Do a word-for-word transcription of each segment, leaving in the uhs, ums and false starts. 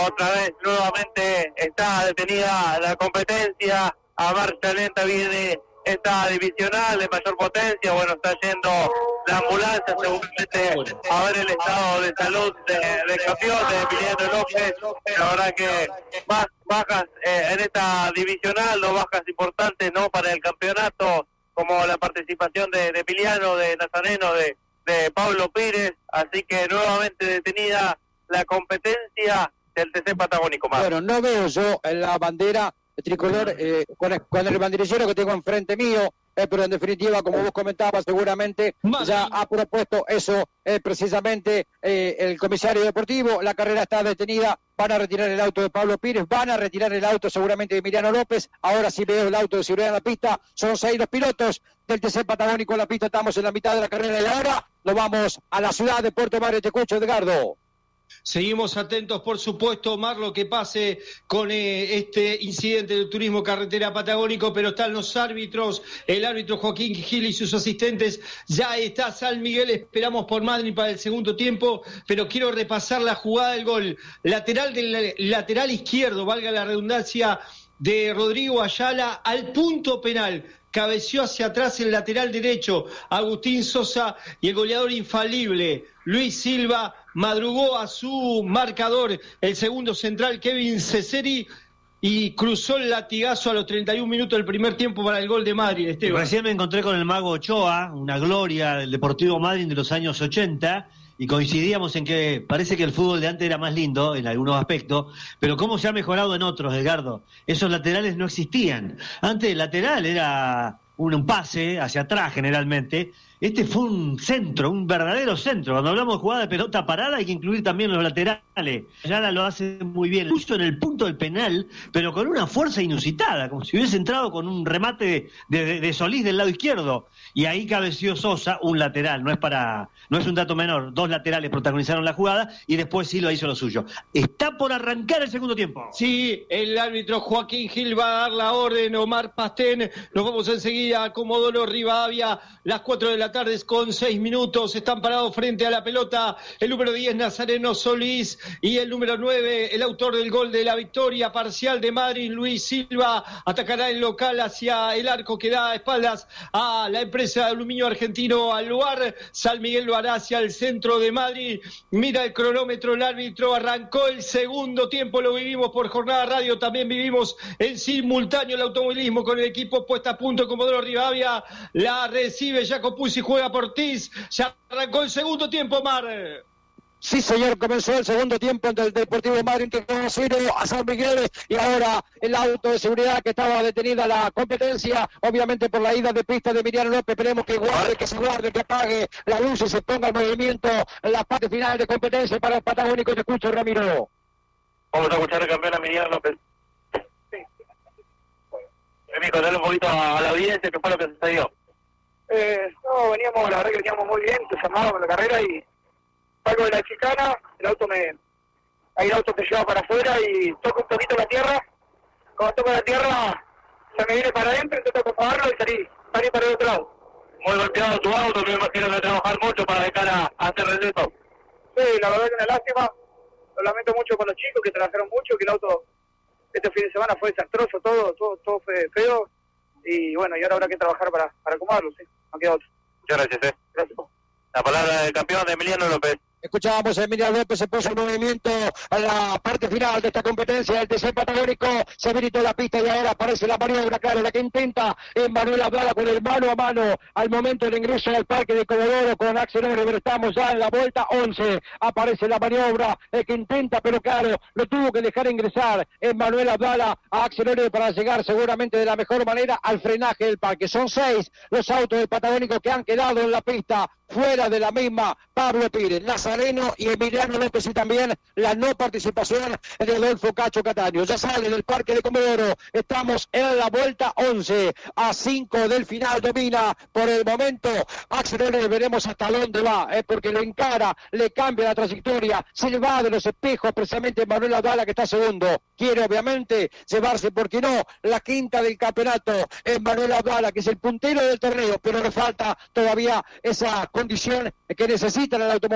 Otra vez, nuevamente, está detenida la competencia. A marcha lenta viene esta divisional de mayor potencia. Bueno, está yendo la ambulancia seguramente a ver el estado de salud de, de campeón de Emiliano López. La verdad que más bajas eh, en esta divisional, dos bajas importantes, ¿no?, para el campeonato, como la participación de, de Emiliano, de Nazareno, de, de Pablo Pires. Así que nuevamente detenida la competencia del T C Patagónico. Más. Bueno, no veo yo en la bandera tricolor eh, con, el, con el banderillero que tengo enfrente mío, eh, pero en definitiva, como vos comentabas, seguramente Madrid ya ha propuesto eso eh, precisamente eh, el comisario deportivo. La carrera está detenida, van a retirar el auto de Pablo Pires, van a retirar el auto seguramente de Emiliano López. Ahora sí veo el auto de seguridad en la pista, son seis los pilotos del T C Patagónico en la pista. Estamos en la mitad de la carrera y ahora nos vamos a la ciudad de Puerto Madryn. Te escucho, Edgardo. Seguimos atentos, por supuesto, Omar, lo que pase con eh, este incidente del turismo carretera patagónico, pero están los árbitros, el árbitro Joaquín Gil y sus asistentes. Ya está San Miguel, esperamos por Madrid para el segundo tiempo, pero quiero repasar la jugada del gol. Lateral del lateral izquierdo, valga la redundancia, de Rodrigo Ayala al punto penal. Cabeció hacia atrás el lateral derecho, Agustín Sosa, y el goleador infalible, Luis Silva, madrugó a su marcador, el segundo central, Kevin Ceseri, y cruzó el latigazo a los treinta y un minutos del primer tiempo para el gol de Madrid. Esteban. Recién me encontré con el Mago Ochoa, una gloria del Deportivo Madryn de los años ochenta, y coincidíamos en que parece que el fútbol de antes era más lindo en algunos aspectos, pero cómo se ha mejorado en otros, Edgardo. Esos laterales no existían. Antes el lateral era un, un pase hacia atrás generalmente. Este fue un centro, un verdadero centro. Cuando hablamos de jugada de pelota parada hay que incluir también los laterales. Ayala lo hace muy bien, justo en el punto del penal, pero con una fuerza inusitada, como si hubiese entrado con un remate de, de, de Solís del lado izquierdo. Y ahí cabeció Sosa, un lateral, no es para, no es un dato menor. Dos laterales protagonizaron la jugada y después sí lo hizo lo suyo. Está por arrancar el segundo tiempo. Sí, el árbitro Joaquín Gil va a dar la orden, Omar Pastén. Nos vamos enseguida a Comodoro Rivadavia, las cuatro de la tarde con seis minutos. Están parados frente a la pelota el número diez, Nazareno Solís, y el número nueve, el autor del gol de la victoria parcial de Madrid, Luis Silva. Atacará el local hacia el arco que da espaldas a la empresa de aluminio argentino Aluar. San Miguel lo hará hacia el centro de Madrid. Mira el cronómetro, el árbitro arrancó el segundo tiempo. Lo vivimos por Jornada Radio, también vivimos en simultáneo el automovilismo con el equipo puesta a punto. Comodoro Rivadavia la recibe Jaco Puzzi, juega por Ortiz. Ya arrancó el segundo tiempo, Mar. Sí, señor, comenzó el segundo tiempo del Deportivo Madryn, que dos a cero a San Miguel, y ahora el auto de seguridad que estaba detenida la competencia, obviamente por la ida de pista de Emiliano López. Esperemos que guarde, que se guarde, que apague la luz y se ponga el movimiento en la parte final de competencia para el Patagónico. Te escucho, Ramiro. Vamos a escuchar al campeón Emiliano López. Sí. Bueno, contarle un poquito a la audiencia qué fue lo que sucedió. Eh, no, veníamos, la verdad que veníamos muy bien, entusiasmados con la carrera, y salgo de la chicana, el auto me, hay un auto que lleva para afuera y toco un poquito la tierra. Cuando toco la tierra se me viene para adentro, intento acomodarlo y salí, salí para el otro lado. Muy golpeado tu auto, me imagino que trabajar mucho para de cara a hacer regreso. Sí, la verdad que una lástima, lo lamento mucho con los chicos que trabajaron mucho, que el auto este fin de semana fue desastroso, todo, todo, todo fue feo, y bueno, y ahora habrá que trabajar para, para acomodarlo, sí, no queda otro. Muchas gracias, eh. Gracias. La palabra del campeón de Emiliano López. Escuchábamos a Emiliano López, se puso en movimiento a la parte final de esta competencia del T C Patagónico. Se habilitó la pista y ahora aparece la maniobra, claro, la que intenta Manuel Abdala con el mano a mano al momento del ingreso al parque de Comodoro con Axel Orever. Estamos ya en la vuelta once. Aparece la maniobra eh, que intenta, pero claro, lo tuvo que dejar ingresar Manuel Abdala a Axel Orever para llegar seguramente de la mejor manera al frenaje del parque. Son seis los autos del Patagónico que han quedado en la pista. Fuera de la misma, Pablo Pires, Nazareno y Emiliano López, y también la no participación de Adolfo Cacho Cataño. Ya sale del parque de Comodoro, estamos en la vuelta once, a cinco del final. Domina por el momento Axel Orever, veremos hasta dónde va, eh, porque le encara, le cambia la trayectoria, se le va de los espejos precisamente Manuel Abdala, que está segundo. Quiere obviamente llevarse, ¿por qué no?, la quinta del campeonato en Manuel Abdala, que es el puntero del torneo, pero le falta todavía esa condición que necesita el automovilismo.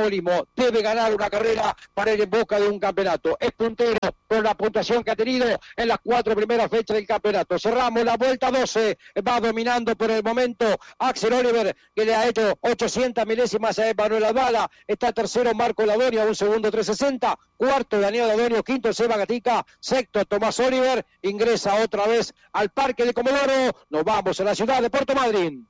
Argentino debe ganar una carrera para ir en busca de un campeonato. Es puntero por la puntuación que ha tenido en las cuatro primeras fechas del campeonato. Cerramos la vuelta doce, va dominando por el momento Axel Oliver, que le ha hecho ochocientas milésimas a Emanuel Abdala. Está tercero Marco Ladonio, un segundo trescientos sesenta, cuarto Daniel Ladonio, quinto Seba Gatica, sexto Tomás Oliver, ingresa otra vez al Parque de Comodoro. Nos vamos a la ciudad de Puerto Madryn.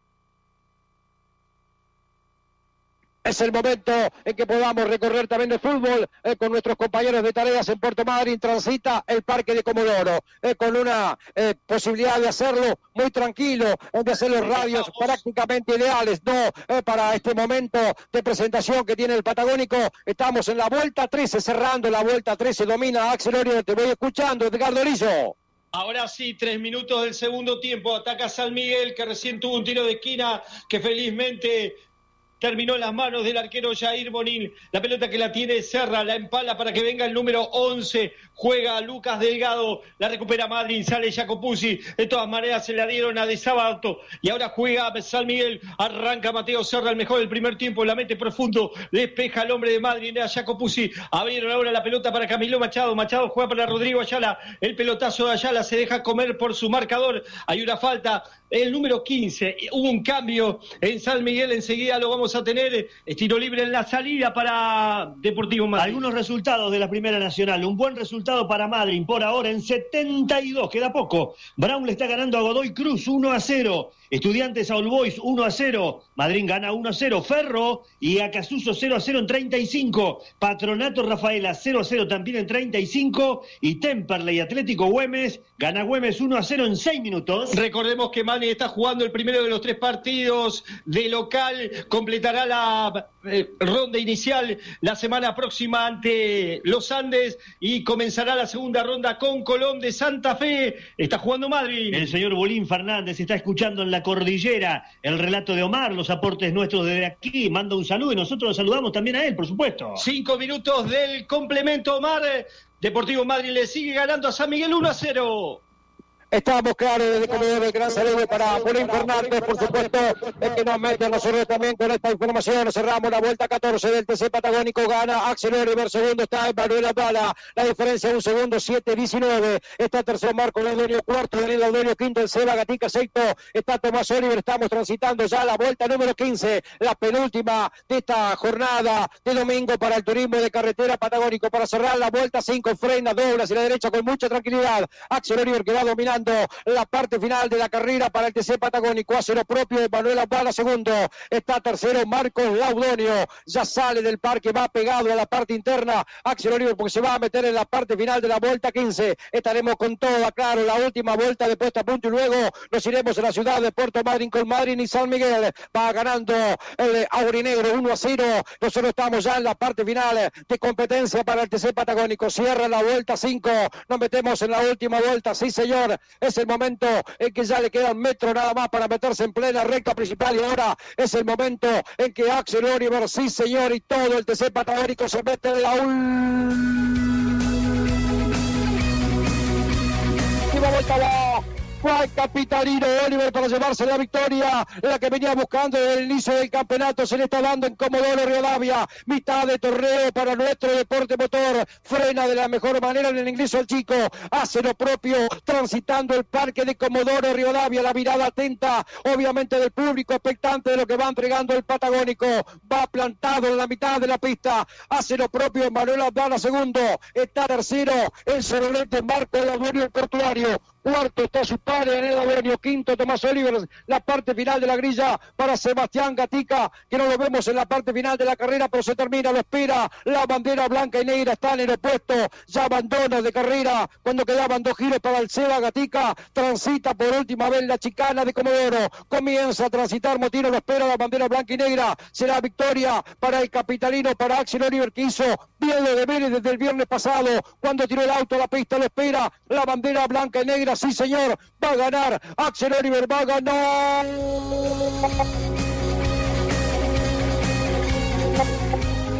Es el momento en que podamos recorrer también el fútbol eh, con nuestros compañeros de tareas en Puerto Madryn. Transita el Parque de Comodoro eh, con una eh, posibilidad de hacerlo muy tranquilo, de hacer los radios prácticamente ideales, no eh, para este momento de presentación que tiene el Patagónico. Estamos en la vuelta trece, cerrando la vuelta trece, domina Axel Oriol. Te voy escuchando, Edgardo Rizzo. Ahora sí, tres minutos del segundo tiempo. Ataca San Miguel, que recién tuvo un tiro de esquina que felizmente terminó en las manos del arquero Jair Bonín. La pelota que la tiene Serra, la empala para que venga el número once. Juega Lucas Delgado, la recupera Madryn, sale Jacopuzzi. De todas maneras se la dieron a De Sábato. Y ahora juega San Miguel. Arranca Mateo Serra, el mejor del primer tiempo. La mete profundo, despeja al hombre de Madryn, a Jacopuzzi. Abrieron ahora la pelota para Camilo Machado. Machado juega para Rodrigo Ayala. El pelotazo de Ayala se deja comer por su marcador. Hay una falta. El número quince, hubo un cambio en San Miguel, enseguida lo vamos a tener. Tiro libre en la salida para Deportivo Madryn. Algunos resultados de la Primera Nacional. Un buen resultado para Madryn por ahora en setenta y dos, queda poco. Brown le está ganando a Godoy Cruz uno a cero. Estudiantes a All Boys uno a cero. Madryn gana uno a cero. Ferro y Acasuso cero a cero en treinta y cinco. Patronato Rafaela cero a cero también en treinta y cinco. Y Temperley Atlético Güemes gana Güemes uno a cero en seis minutos. Recordemos que Mani está jugando el primero de los tres partidos de local. Completará la eh, ronda inicial la semana próxima ante los Andes y comenzará la segunda ronda con Colón de Santa Fe. Está jugando Madryn. El señor Bolín Fernández está escuchando en la cordillera el relato de Omar, los aportes nuestros desde aquí. Manda un saludo y nosotros lo saludamos también a él, por supuesto. Cinco minutos del complemento, Omar. Deportivo Madryn le sigue ganando a San Miguel uno a cero. Estamos claros desde Comodoro, el gran saludo para Bolín Fernández, por supuesto, el que nos mete a nosotros también con esta información. Cerramos la vuelta catorce del T C Patagónico, gana Axel Oliver, segundo está Emanuel Abdala, la diferencia un segundo, siete diecinueve, está tercero Marco Ladonio, cuarto Daniel Ladonio, quinto el Seba Gatica, sexto está Tomás Oliver. Estamos transitando ya la vuelta número quince, la penúltima de esta jornada de domingo para el turismo de carretera Patagónico. Para cerrar la vuelta cinco, frena, dobla hacia la derecha con mucha tranquilidad Axel Oliver, que va dominando la parte final de la carrera para el T C Patagónico. Hace lo propio Emanuel Abdala, segundo está tercero Marcos Laudonio, ya sale del parque, va pegado a la parte interna Axel Oliver porque se va a meter en la parte final de la vuelta quince. Estaremos con todo, claro, la última vuelta de puesta a punto y luego nos iremos a la ciudad de Puerto Madryn con Madryn y San Miguel. Va ganando el aurinegro uno a cero. Nosotros estamos ya en la parte final de competencia para el T C Patagónico. Cierra la vuelta cinco, nos metemos en la última vuelta, sí señor. Es el momento en que ya le queda un metro nada más para meterse en plena recta principal y ahora es el momento en que Axel Oliver, sí señor, y todo el T C Patagónico se mete en la última vuelta. Va fue el capitalino Oliver para llevarse la victoria, la que venía buscando desde el inicio del campeonato. Se le está dando en Comodoro Rivadavia, mitad de torneo para nuestro deporte motor. Frena de la mejor manera en el ingreso al chico, hace lo propio transitando el parque de Comodoro Rivadavia. La mirada atenta obviamente del público expectante de lo que va entregando el Patagónico. Va plantado en la mitad de la pista, hace lo propio Manuel Abdala, segundo está tercero el solamente Marco Ladonio, el portuario. Cuarto está su padre, Daniel Ladonio. Quinto, Tomás Oliver. La parte final de la grilla para Sebastián Gatica, que no lo vemos en la parte final de la carrera, pero se termina, lo espera. La bandera blanca y negra está en el opuesto. Ya abandona de carrera cuando quedaban dos giros para el Seba Gatica. Transita por última vez la chicana de Comodoro. Comienza a transitar Motino, lo espera la bandera blanca y negra. Será victoria para el capitalino, para Axel Oliver, que hizo bien lo de Vélez desde el viernes pasado. Cuando tiró el auto a la pista, lo espera la bandera blanca y negra. Sí, señor, va a ganar Axel Oliver, va a ganar.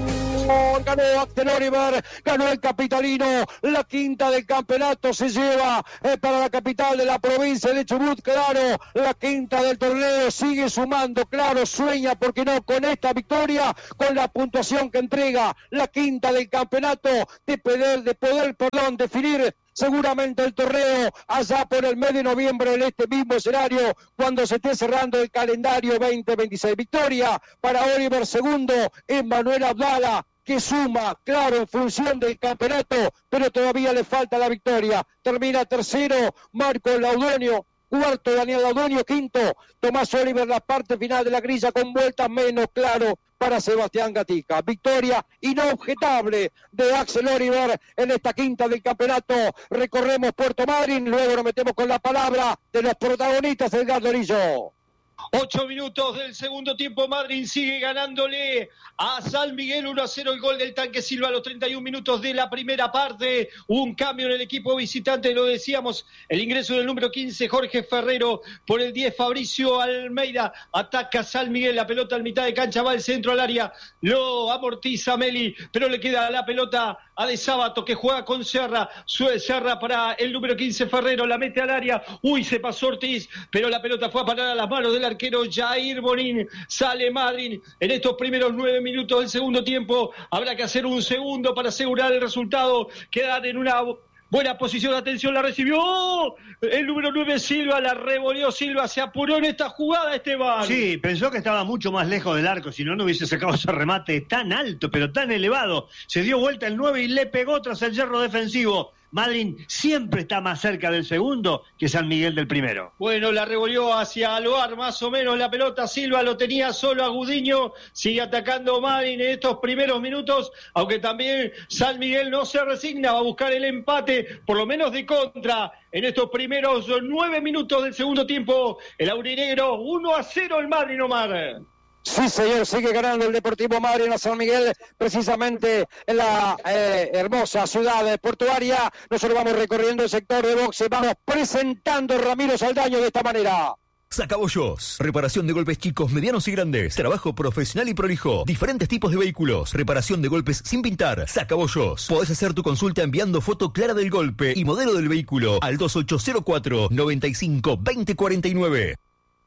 ganó Axel Oliver, ganó el capitalino, la quinta del campeonato se lleva eh, para la capital de la provincia de Chubut, claro, la quinta del torneo, sigue sumando, claro, sueña, porque no, con esta victoria, con la puntuación que entrega la quinta del campeonato, de poder, de poder, perdón, definir seguramente el torneo allá por el mes de noviembre en este mismo escenario, cuando se esté cerrando el calendario veinte veintiséis. Victoria para Oliver, segundo Emmanuel Abdala, que suma, claro, en función del campeonato, pero todavía le falta la victoria. Termina tercero Marco Laudonio, cuarto Daniel Laudonio, quinto Tomás Oliver, la parte final de la grilla con vueltas menos, claro, para Sebastián Gatica. Victoria inobjetable de Axel Oliver en esta quinta del campeonato. Recorremos Puerto Madryn, luego nos metemos con la palabra de los protagonistas del Gardorillo. Ocho minutos del segundo tiempo, Madryn sigue ganándole a San Miguel uno a cero, el gol del Tanque Silva a los treinta y un minutos de la primera parte. Un cambio en el equipo visitante, lo decíamos, el ingreso del número quince, Jorge Ferrero, por el diez, Fabricio Almeida. Ataca San Miguel, la pelota en mitad de cancha, va al centro al área, lo amortiza Meli, pero le queda la pelota a De Sábato, que juega con Serra. Sue Serra para el número quince, Ferrero, la mete al área. Uy, se pasó Ortiz, pero la pelota fue a parar a las manos del arquero Jair Bonín. Sale Madryn en estos primeros nueve minutos del segundo tiempo. Habrá que hacer un segundo para asegurar el resultado. Quedar en una buena posición. Atención, la recibió el número nueve, Silva, la revolvió Silva. Se apuró en esta jugada, Esteban. Sí, pensó que estaba mucho más lejos del arco, si no, no hubiese sacado ese remate tan alto, pero tan elevado. Se dio vuelta el nueve y le pegó tras el hierro defensivo. Madryn siempre está más cerca del segundo que San Miguel del primero. Bueno, la revolvió hacia Aloar, más o menos la pelota. Silva lo tenía solo a Gudiño. Sigue atacando Madryn en estos primeros minutos, aunque también San Miguel no se resigna, va a buscar el empate, por lo menos de contra, en estos primeros nueve minutos del segundo tiempo. El aurinegro, uno a cero el Madryn, Omar. Sí, señor, sigue ganando el Deportivo Madryn a San Miguel, precisamente en la eh, hermosa ciudad portuaria. Nosotros vamos recorriendo el sector de boxe, vamos presentando a Ramiro Saldaño de esta manera. Sacabollos, reparación de golpes chicos, medianos y grandes, trabajo profesional y prolijo, diferentes tipos de vehículos, reparación de golpes sin pintar. Sacabollos, podés hacer tu consulta enviando foto clara del golpe y modelo del vehículo al dos ocho cero cuatro, noventa y cinco, veinte cuarenta y nueve.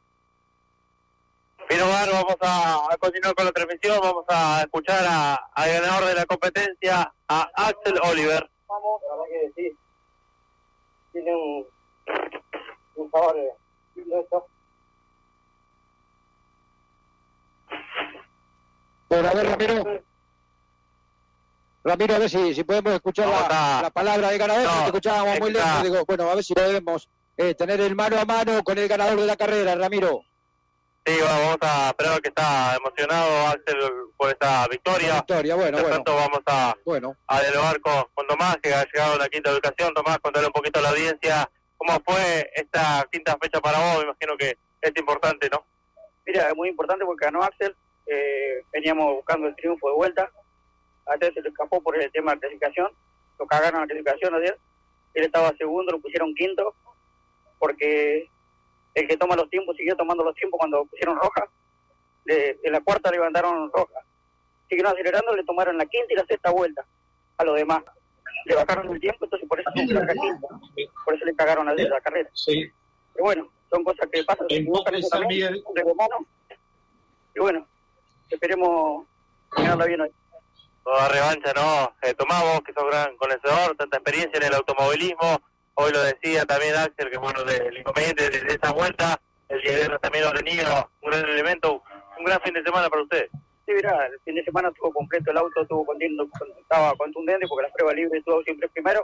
Pero bueno, vamos a, a continuar con la transmisión, vamos a escuchar a, al ganador de la competencia, a Axel Oliver. Vamos, la verdad que sí, tiene un, un sabor lindo esto. Bueno, a ver, Ramiro. Ramiro, a ver si, si podemos escuchar la, la palabra del ganador, no, que escuchábamos muy lejos. Digo, bueno, a ver si podemos eh, tener el mano a mano con el ganador de la carrera, Ramiro. Sí, vamos a esperar, que está emocionado Axel por esta victoria. victoria bueno, Por bueno. tanto, vamos a, bueno. a dialogar con, con Tomás, que ha llegado a la quinta educación. Tomás, contarle un poquito a la audiencia cómo fue esta quinta fecha para vos. Me imagino que es importante, ¿no? Mira, es muy importante porque ganó Axel. Eh, veníamos buscando el triunfo de vuelta. A Axel se le escapó por el tema de clasificación. Lo cagaron en la clasificación ayer. Él estaba segundo, lo pusieron quinto, porque el que toma los tiempos siguió tomando los tiempos cuando pusieron roja. De, de la cuarta levantaron roja. Siguieron acelerando, le tomaron la quinta y la sexta vuelta a los demás. Le bajaron el tiempo, entonces por eso no la quinta. Por eso le cagaron a la carrera. Sí. Pero bueno, son cosas que pasan. Se equivocan eso también, de humano. Y bueno, esperemos ganarla bien hoy. Toda revancha, ¿no? Eh, Tomás, vos que sos gran conocedor, tanta experiencia en el automovilismo. Hoy lo decía también Axel, que bueno, del inconveniente de, de esa vuelta, el día de hoy también lo ha tenido, un gran elemento, un gran fin de semana para usted. Sí, mirá, el fin de semana estuvo completo, el auto estuvo contundente, estaba contundente porque la prueba libre estuvo siempre primero.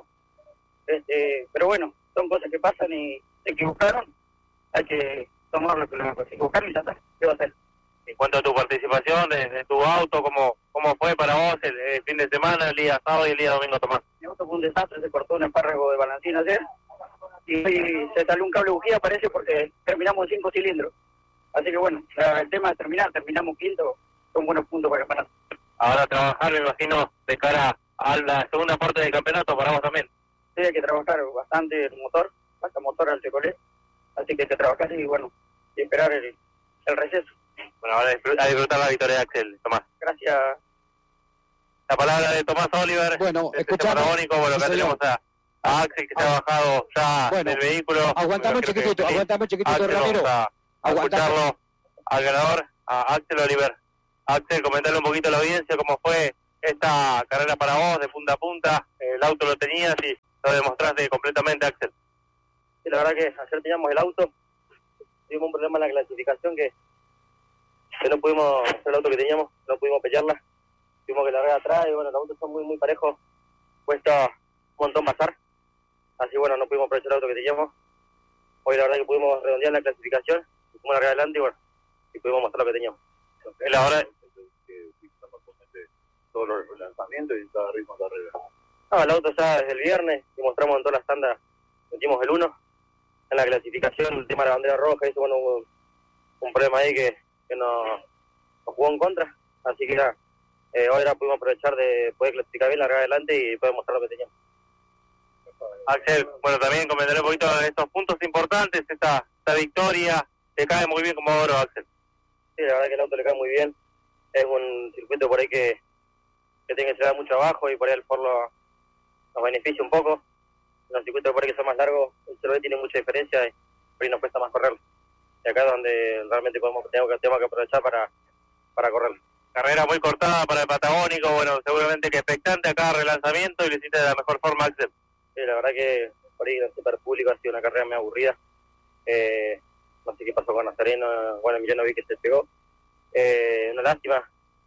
Este, pero bueno, son cosas que pasan y se equivocaron, hay que tomarlo, se equivocaron y ya está, ¿qué va a hacer? En cuanto a tu participación de, de tu auto, ¿cómo, ¿cómo fue para vos el, el fin de semana, el día sábado y el día domingo, Tomás? Mi auto fue un desastre, se cortó un espárrago de balancín ayer y se salió un cable bujía, parece, porque terminamos en cinco cilindros. Así que bueno, el tema es terminar, terminamos quinto, son buenos puntos para el campeonato. Ahora trabajar, me imagino, de cara a la segunda parte del campeonato para vos también. Sí, hay que trabajar bastante el motor, falta motor al Tecolé, así que hay que trabajar y bueno, y esperar el, el receso. Bueno, ahora a disfrutar la victoria de Axel, Tomás. Gracias. la palabra de Tomás Oliver, bueno, este escuchamos. Patagónico, bueno, acá Sí, tenemos a, a Axel que se ha bajado ya bueno, del vehículo. Aguantame un chiquitito, aguantame un chiquitito, Ramiro. Vamos a, a escucharlo al ganador, a Axel Oliver. Axel, comentarle un poquito a la audiencia cómo fue esta carrera para vos, de punta a punta. El auto lo tenías y lo demostraste completamente, Axel. Sí, la verdad que ayer teníamos el auto, tuvimos un problema en la clasificación que, que no pudimos hacer el auto que teníamos, no pudimos pelearla, tuvimos que largar atrás y bueno, los autos son muy muy parejos, cuesta un montón pasar, así bueno, no pudimos aprovechar el auto que teníamos. Hoy la verdad que pudimos redondear la clasificación, pudimos largar adelante y bueno, y pudimos mostrar lo que teníamos. Es la hora de... todos los lanzamientos y cada ritmo de carrera. No, el auto ya desde el viernes y mostramos en todas las tandas, metimos el uno. En la clasificación, el tema de la bandera roja, eso bueno, hubo un problema ahí que, que nos, nos jugó en contra. Así que nada, eh, hoy ahora pudimos aprovechar de poder clasificar bien, largar adelante y poder mostrar lo que teníamos. Axel, bueno, también comentaré un poquito de estos puntos importantes, esta, esta victoria, te cae muy bien como oro, Axel. Sí, la verdad que el auto le cae muy bien. Es un circuito por ahí que, que tiene que llegar mucho abajo y por ahí el Ford lo, nos beneficia un poco. Los circuitos por ahí que son más largos, el Chevrolet tiene mucha diferencia y por ahí nos cuesta más correr. Y acá es donde realmente podemos, tenemos, que, tenemos que aprovechar para, para correr. Carrera muy cortada para el Patagónico, bueno, seguramente que expectante a cada relanzamiento y lo hiciste de la mejor forma, Axel. Sí, la verdad que por ahí el super público ha sido una carrera muy aburrida. Eh, no sé qué pasó con Nazareno, bueno, Emiliano vi que se pegó. Eh, una lástima,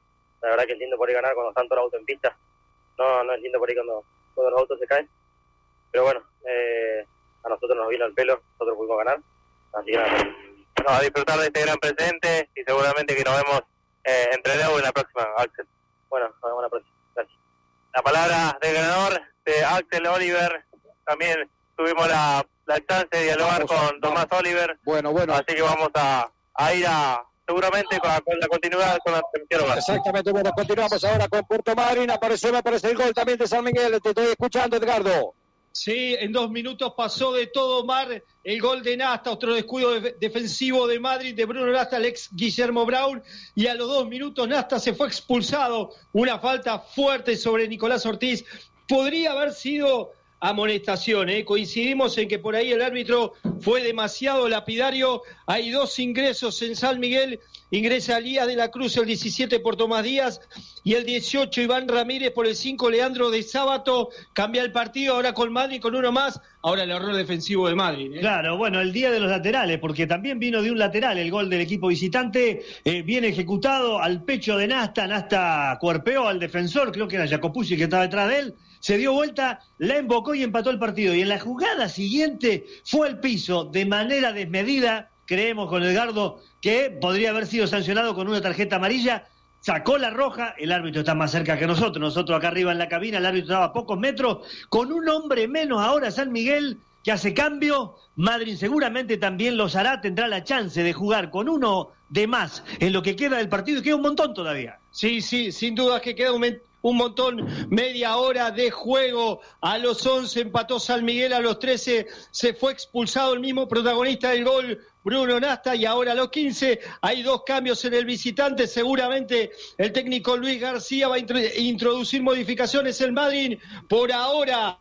la verdad que es lindo por ahí ganar cuando están todos los autos en pista. No, no es lindo por ahí cuando, cuando los autos se caen. Pero bueno, eh, a nosotros nos vino el pelo, nosotros pudimos ganar, así que nada. No, a disfrutar de este gran presente y seguramente que nos vemos eh, entre nuevo en la próxima, Axel. Bueno, nos vemos en la próxima, gracias. La palabra del ganador, de Axel Oliver, también tuvimos la, la chance de dialogar vamos, con Tomás vamos. Oliver, bueno, bueno. Así que vamos a, a ir a... seguramente con la, con la continuidad con la tercera. Exactamente, bueno, continuamos ahora con Puerto Madryn, apareció, me parece el gol también de San Miguel, te estoy escuchando, Edgardo. Sí, en dos minutos pasó de todo, Mar, el gol de Nasta, otro descuido de, defensivo de Madrid, de Bruno Nasta, el ex Guillermo Brown, y a los dos minutos Nasta se fue expulsado, una falta fuerte sobre Nicolás Ortiz, podría haber sido amonestación, ¿eh? Coincidimos en que por ahí el árbitro fue demasiado lapidario, hay dos ingresos en San Miguel, ingresa Elías de la Cruz el diecisiete por Tomás Díaz y el dieciocho Iván Ramírez por el cinco Leandro de Sábato, cambia el partido ahora con Madrid con uno más, ahora el error defensivo de Madrid, ¿eh? Claro, bueno, el día de los laterales, porque también vino de un lateral el gol del equipo visitante, eh, bien ejecutado al pecho de Nasta, Nasta cuerpeó al defensor, creo que era Jacopucci que estaba detrás de él, se dio vuelta, la embocó y empató el partido. Y en la jugada siguiente fue al piso de manera desmedida, creemos con Edgardo, que podría haber sido sancionado con una tarjeta amarilla, sacó la roja, el árbitro está más cerca que nosotros, nosotros acá arriba en la cabina, el árbitro estaba a pocos metros, con un hombre menos ahora San Miguel, que hace cambio, Madrid seguramente también los hará, tendrá la chance de jugar con uno de más en lo que queda del partido, y queda un montón todavía. Sí, sí, sin duda que queda un, un montón, media hora de juego, a los once empató San Miguel, a los trece se fue expulsado el mismo protagonista del gol, Bruno Nasta, y ahora a los quince hay dos cambios en el visitante, seguramente el técnico Luis García va a introducir modificaciones en Madrid, por ahora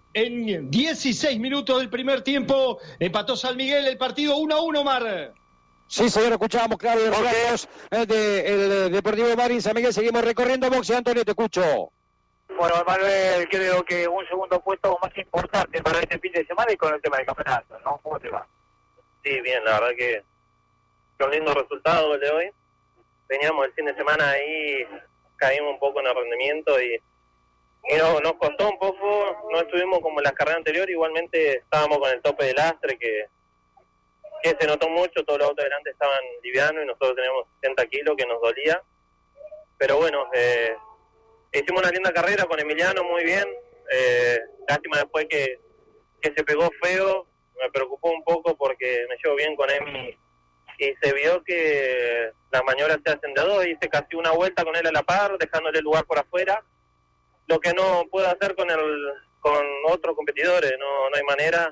en dieciséis minutos del primer tiempo, empató San Miguel, el partido uno a uno, Mar. Sí, señor, escuchábamos claro de los datos del Deportivo Madryn, San Miguel, seguimos recorriendo boxe. Antonio, te escucho. Bueno, Manuel, creo que un segundo puesto más importante para este fin de semana y con el tema del campeonato, ¿no? ¿Cómo te va? Sí, bien, la verdad que un lindo resultado el de hoy. Veníamos el fin de semana ahí, caímos un poco en el rendimiento y, y no, nos costó un poco, no estuvimos como en las carreras anteriores, igualmente estábamos con el tope de lastre que... que se notó mucho, todos los autos delante estaban livianos y nosotros teníamos sesenta kilos que nos dolía, pero bueno, eh, hicimos una linda carrera con Emiliano, muy bien, eh, lástima después que, que se pegó feo, me preocupó un poco porque me llevo bien con Emi y se vio que las maniobras se hacen de dos, hice casi una vuelta con él a la par, dejándole el lugar por afuera, lo que no puedo hacer con el con otros competidores, no, no hay manera,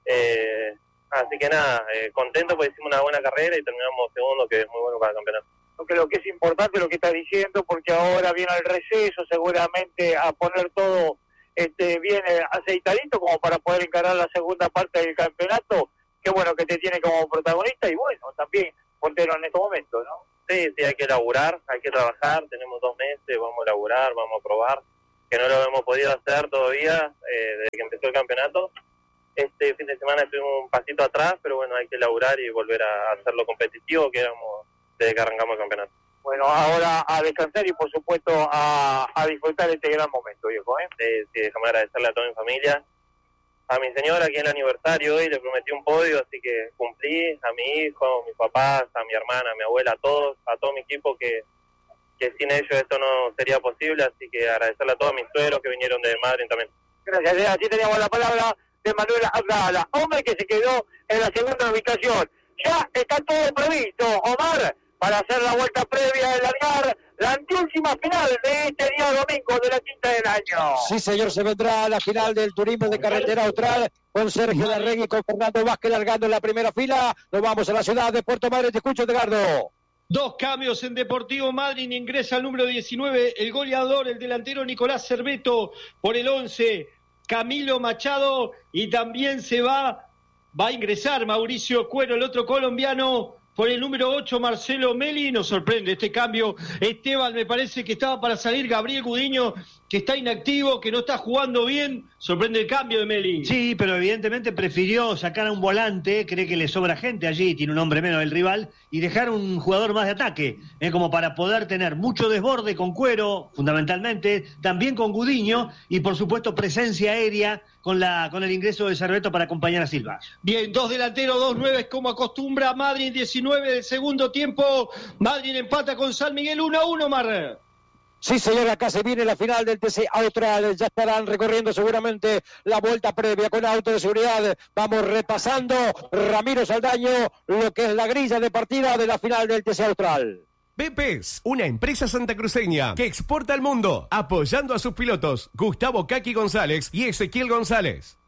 eh, así que nada, eh, contento porque hicimos una buena carrera y terminamos segundo, que es muy bueno para el campeonato. creo que es importante lo que está diciendo, porque ahora viene el receso, seguramente a poner todo este bien aceitadito como para poder encarar la segunda parte del campeonato. Qué bueno que te tiene como protagonista y bueno, también portero en este momento, ¿no? Sí, sí, hay que laburar, hay que trabajar, tenemos dos meses, vamos a laburar, vamos a probar, que no lo hemos podido hacer todavía eh, desde que empezó el campeonato. Este fin de semana estuvimos un pasito atrás, pero bueno, hay que laburar y volver a hacerlo competitivo que éramos desde que arrancamos el campeonato. Bueno, ahora a descansar y por supuesto a, a disfrutar este gran momento, viejo, ¿eh? Sí, sí, déjame agradecerle a toda mi familia, a mi señora que es el aniversario hoy, le prometí un podio, así que cumplí, a mi hijo, a mis papás, a mi hermana, a mi abuela, a todos, a todo mi equipo que, que sin ellos esto no sería posible, así que agradecerle a todos mis suegros que vinieron de Madrid también. Gracias, así teníamos la palabra de Manuel Abdala, hombre que se quedó en la segunda ubicación. Ya está todo previsto, Omar, para hacer la vuelta previa de largar la anteúltima final de este día domingo de la quinta del año. Sí, señor, se vendrá la final del turismo de carretera austral con Sergio Larregui y con Fernando Vázquez largando en la primera fila. Nos vamos a la ciudad de Puerto Madryn. Te escucho, Edgardo. Dos cambios en Deportivo Madryn, ingresa el número diecinueve, el goleador, el delantero Nicolás Cerveto, por el once, Camilo Machado, y también se va, va a ingresar Mauricio Cuero, el otro colombiano, por el número ocho, Marcelo Meli. Nos sorprende este cambio. Esteban, me parece que estaba para salir Gabriel Gudiño, que está inactivo, que no está jugando bien. Sorprende el cambio de Meli. Sí, pero evidentemente prefirió sacar a un volante, cree que le sobra gente allí, tiene un hombre menos el rival, y dejar un jugador más de ataque, eh, como para poder tener mucho desborde con Cuero, fundamentalmente, también con Gudiño, y por supuesto presencia aérea con la con el ingreso de Cerveto para acompañar a Silva. Bien, dos delanteros, dos nueves, como acostumbra Madryn, diecinueve del segundo tiempo. Madryn empata con San Miguel uno a uno, Mar. Sí, señor, acá se viene la final del T C Austral. Ya estarán recorriendo seguramente la vuelta previa con auto de seguridad. Vamos repasando, Ramiro Saldaño, lo que es la grilla de partida de la final del T C Austral. B P E S, una empresa santacruceña que exporta al mundo, apoyando a sus pilotos Gustavo Kaki González y Ezequiel González.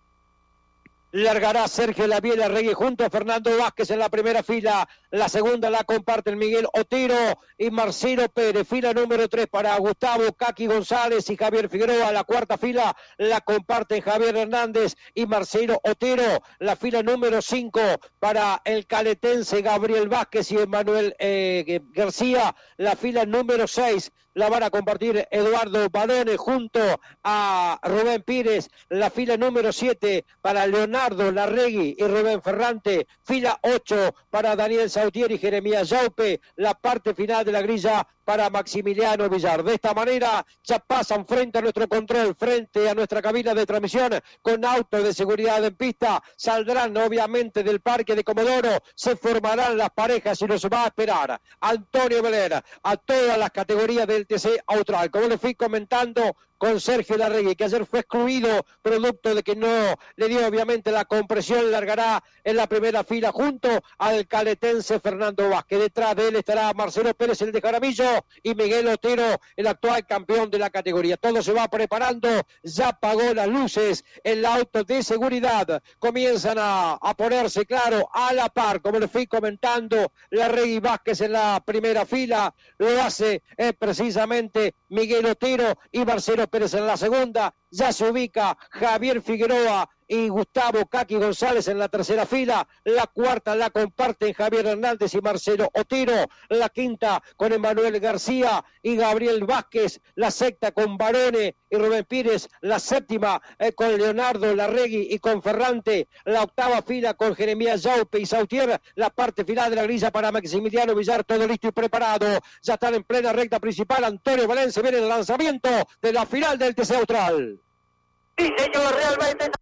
Largará Sergio Laviel Larregui junto a Fernando Vázquez en la primera fila. La segunda la comparten Miguel Otero y Marcelo Pérez. Fila número tres para Gustavo Kaki González y Javier Figueroa. La cuarta fila la comparten Javier Hernández y Marcelo Otero. La fila número cinco para el caletense Gabriel Vázquez y Emanuel eh, García. La fila número seis la van a compartir Eduardo Badone junto a Rubén Pires. La fila número siete para Leonardo Larregui y Rubén Ferrante. Fila ocho para Daniel Sautier y Jeremías Yaupe. La parte final de la grilla para Maximiliano Villar. De esta manera ya pasan frente a nuestro control, frente a nuestra cabina de transmisión con autos de seguridad en pista. Saldrán obviamente del Parque de Comodoro, se formarán las parejas y nos va a esperar Antonio Belén a todas las categorías del T C Austral. Como les fui comentando con Sergio Larregui, que ayer fue excluido producto de que no le dio obviamente la compresión, largará en la primera fila junto al caletense Fernando Vázquez. Detrás de él estará Marcelo Pérez, el de Jaramillo, y Miguel Otero, el actual campeón de la categoría. Todo se va preparando, ya apagó las luces, el auto de seguridad comienzan a, a ponerse, claro, a la par, como les fui comentando, Larregui Vázquez en la primera fila, lo hace eh, precisamente Miguel Otero y Marcelo Pérez en la segunda. Ya se ubica Javier Figueroa y Gustavo Kaki González en la tercera fila. La cuarta la comparten Javier Hernández y Marcelo Otero. La quinta con Emanuel García y Gabriel Vázquez. La sexta con Barone y Rubén Pires. La séptima eh, con Leonardo Larregui y con Ferrante. La octava fila con Jeremías Yaupe y Sautier. La parte final de la grilla para Maximiliano Villar. Todo listo y preparado. Ya están en plena recta principal. Antonio Valencia viene el lanzamiento de la final del T C Austral. Sí, señor, realmente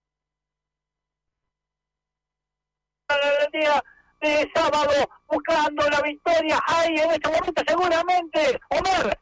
el día de sábado buscando la victoria ahí en este momento seguramente Omar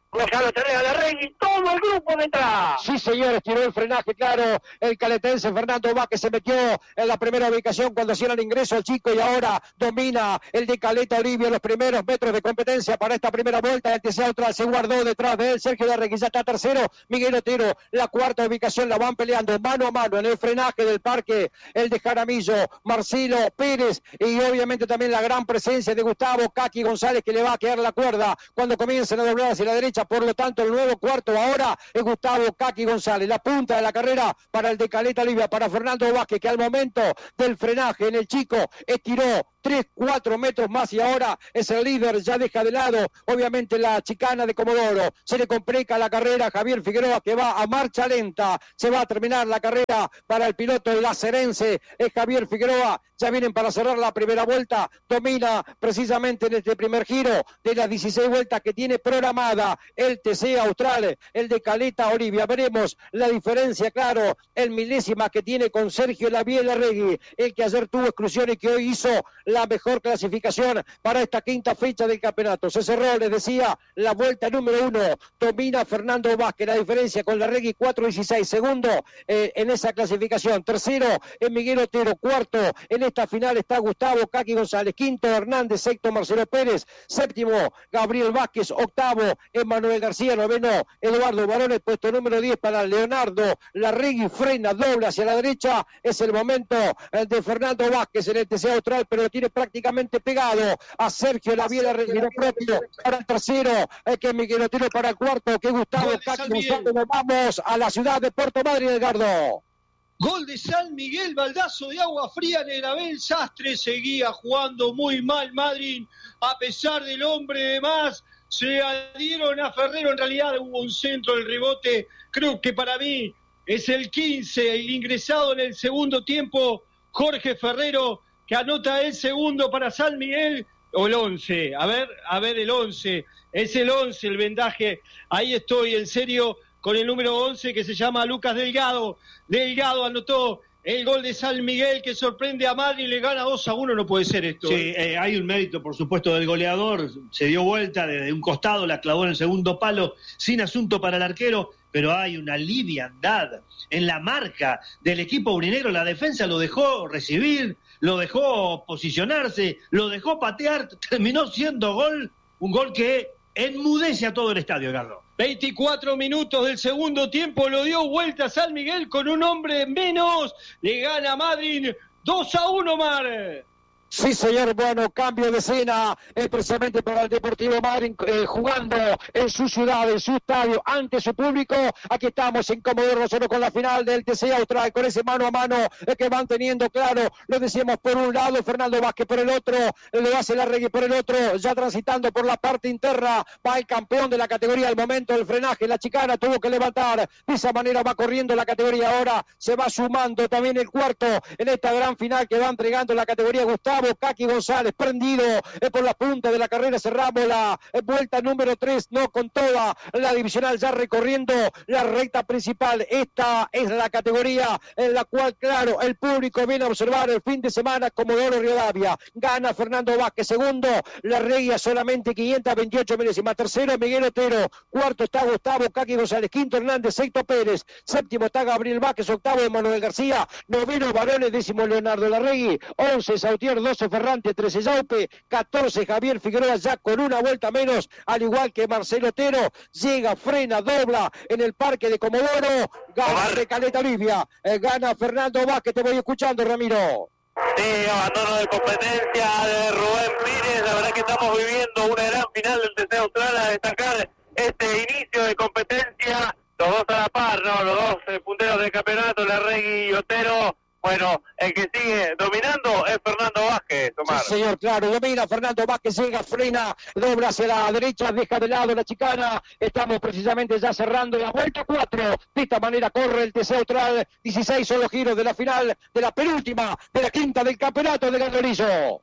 Gonzalo Terrea de Regui, todo el grupo detrás. Sí, señores, tiró el frenaje, claro, el caletense Fernando Vázquez se metió en la primera ubicación cuando hacían el ingreso al chico y ahora domina el de Caleta Olivia los primeros metros de competencia para esta primera vuelta. El T C Austral se guardó detrás de él, Sergio de Regui ya está tercero, Miguel Otero, la cuarta ubicación la van peleando mano a mano en el frenaje del parque, el de Jaramillo, Marcelo Pérez y obviamente también la gran presencia de Gustavo Kaki González que le va a quedar la cuerda cuando comiencen a doblar hacia la derecha. Por lo tanto, el nuevo cuarto ahora es Gustavo Kaki González. La punta de la carrera para el de Caleta Olivia, para Fernando Vázquez, que al momento del frenaje en el chico estiró tres, cuatro metros más y ahora es el líder, ya deja de lado obviamente la chicana de Comodoro, se le complica la carrera a Javier Figueroa que va a marcha lenta, se va a terminar la carrera para el piloto lacerense, es Javier Figueroa, ya vienen para cerrar la primera vuelta, domina precisamente en este primer giro de las dieciséis vueltas que tiene programada el T C Austral, el de Caleta Olivia, veremos la diferencia, claro, el milésima que tiene con Sergio Laviela Regui, el que ayer tuvo exclusión y que hoy hizo la mejor clasificación para esta quinta fecha del campeonato. Se cerró, les decía, la vuelta número uno, domina Fernando Vázquez, la diferencia con la Regui cuatro dieciséis, segundo eh, en esa clasificación, tercero es Miguel Otero, cuarto en esta final está Gustavo Kaki González, quinto Hernández, sexto Marcelo Pérez, séptimo Gabriel Vázquez, octavo Emanuel García, noveno Eduardo Barones, puesto número diez para Leonardo Larregui, frena, dobla hacia la derecha, es el momento de Fernando Vázquez en el T C Austral, pero lo tiene prácticamente pegado a Sergio Laviela Regui propio para el tercero, eh, que es Miguel Otero para el cuarto, que Gustavo Kaki González. Nos vamos a la ciudad de Puerto Madryn, Edgardo. Gol de San Miguel, baldazo de agua fría en el Abel Sastre, seguía jugando muy mal Madryn, a pesar del hombre de más, se adhieron a Ferrero, en realidad hubo un centro del rebote, creo que para mí es el quince, el ingresado en el segundo tiempo, Jorge Ferrero, que anota el segundo para San Miguel, o el once, a ver, a ver el once, es el once el vendaje, ahí estoy, en serio, con el número once que se llama Lucas Delgado, Delgado anotó el gol de San Miguel que sorprende a Madrid y le gana dos a uno, no puede ser esto. Sí, eh, hay un mérito por supuesto del goleador, se dio vuelta desde un costado, la clavó en el segundo palo, sin asunto para el arquero, pero hay una liviandad en la marca del equipo aurinegro, la defensa lo dejó recibir, lo dejó posicionarse, lo dejó patear, terminó siendo gol, un gol que enmudece a todo el estadio, Edgardo. veinticuatro minutos del segundo tiempo, lo dio vuelta San Miguel con un hombre menos, le gana Madryn dos a uno, Mar. Sí, señor, bueno, cambio de escena, eh, precisamente para el Deportivo Madryn, eh, jugando en su ciudad, en su estadio, ante su público. Aquí estamos en Comodoro Rosero con la final del T C Austral, con ese mano a mano eh, que van teniendo, claro, lo decíamos por un lado, Fernando Vázquez por el otro, eh, lo hace Larregui por el otro, ya transitando por la parte interna, va el campeón de la categoría, al momento del frenaje, la chicana tuvo que levantar, de esa manera va corriendo la categoría, ahora se va sumando también el cuarto en esta gran final que va entregando la categoría Gustavo Kaki González, prendido eh, por la punta de la carrera, cerramos la eh, vuelta número tres, no con toda la divisional, ya recorriendo la recta principal. Esta es la categoría en la cual, claro, el público viene a observar el fin de semana. Comodoro Rivadavia, gana Fernando Vázquez, segundo Larregui, solamente quinientos veintiocho milésimas, tercero Miguel Otero, cuarto está Gustavo Kaki González, quinto Hernández, sexto Pérez, séptimo está Gabriel Vázquez, octavo Emanuel García, noveno Barones, décimo Leonardo Larregui, once Sautier, doce Ferrante, trece Yaupe, catorce Javier Figueroa, ya con una vuelta menos, al igual que Marcelo Otero, llega, frena, dobla en el parque de Comodoro, gana de Caleta Olivia, eh, gana Fernando Vázquez, te voy escuchando, Ramiro. Sí, abandono de competencia de Rubén Pires, la verdad que estamos viviendo una gran final del T C Austral, a destacar este inicio de competencia, los dos a la par, ¿no? Los dos eh, punteros del campeonato, Larregui y Otero. Bueno, el que sigue dominando es Fernando Vázquez, Omar. Sí, señor, claro, domina Fernando Vázquez, llega, frena, dobla hacia la derecha, deja de lado la chicana. Estamos precisamente ya cerrando la vuelta cuatro. De esta manera corre el T C Austral. dieciséis son los giros de la final, de la penúltima, de la quinta del campeonato de Gandolizo.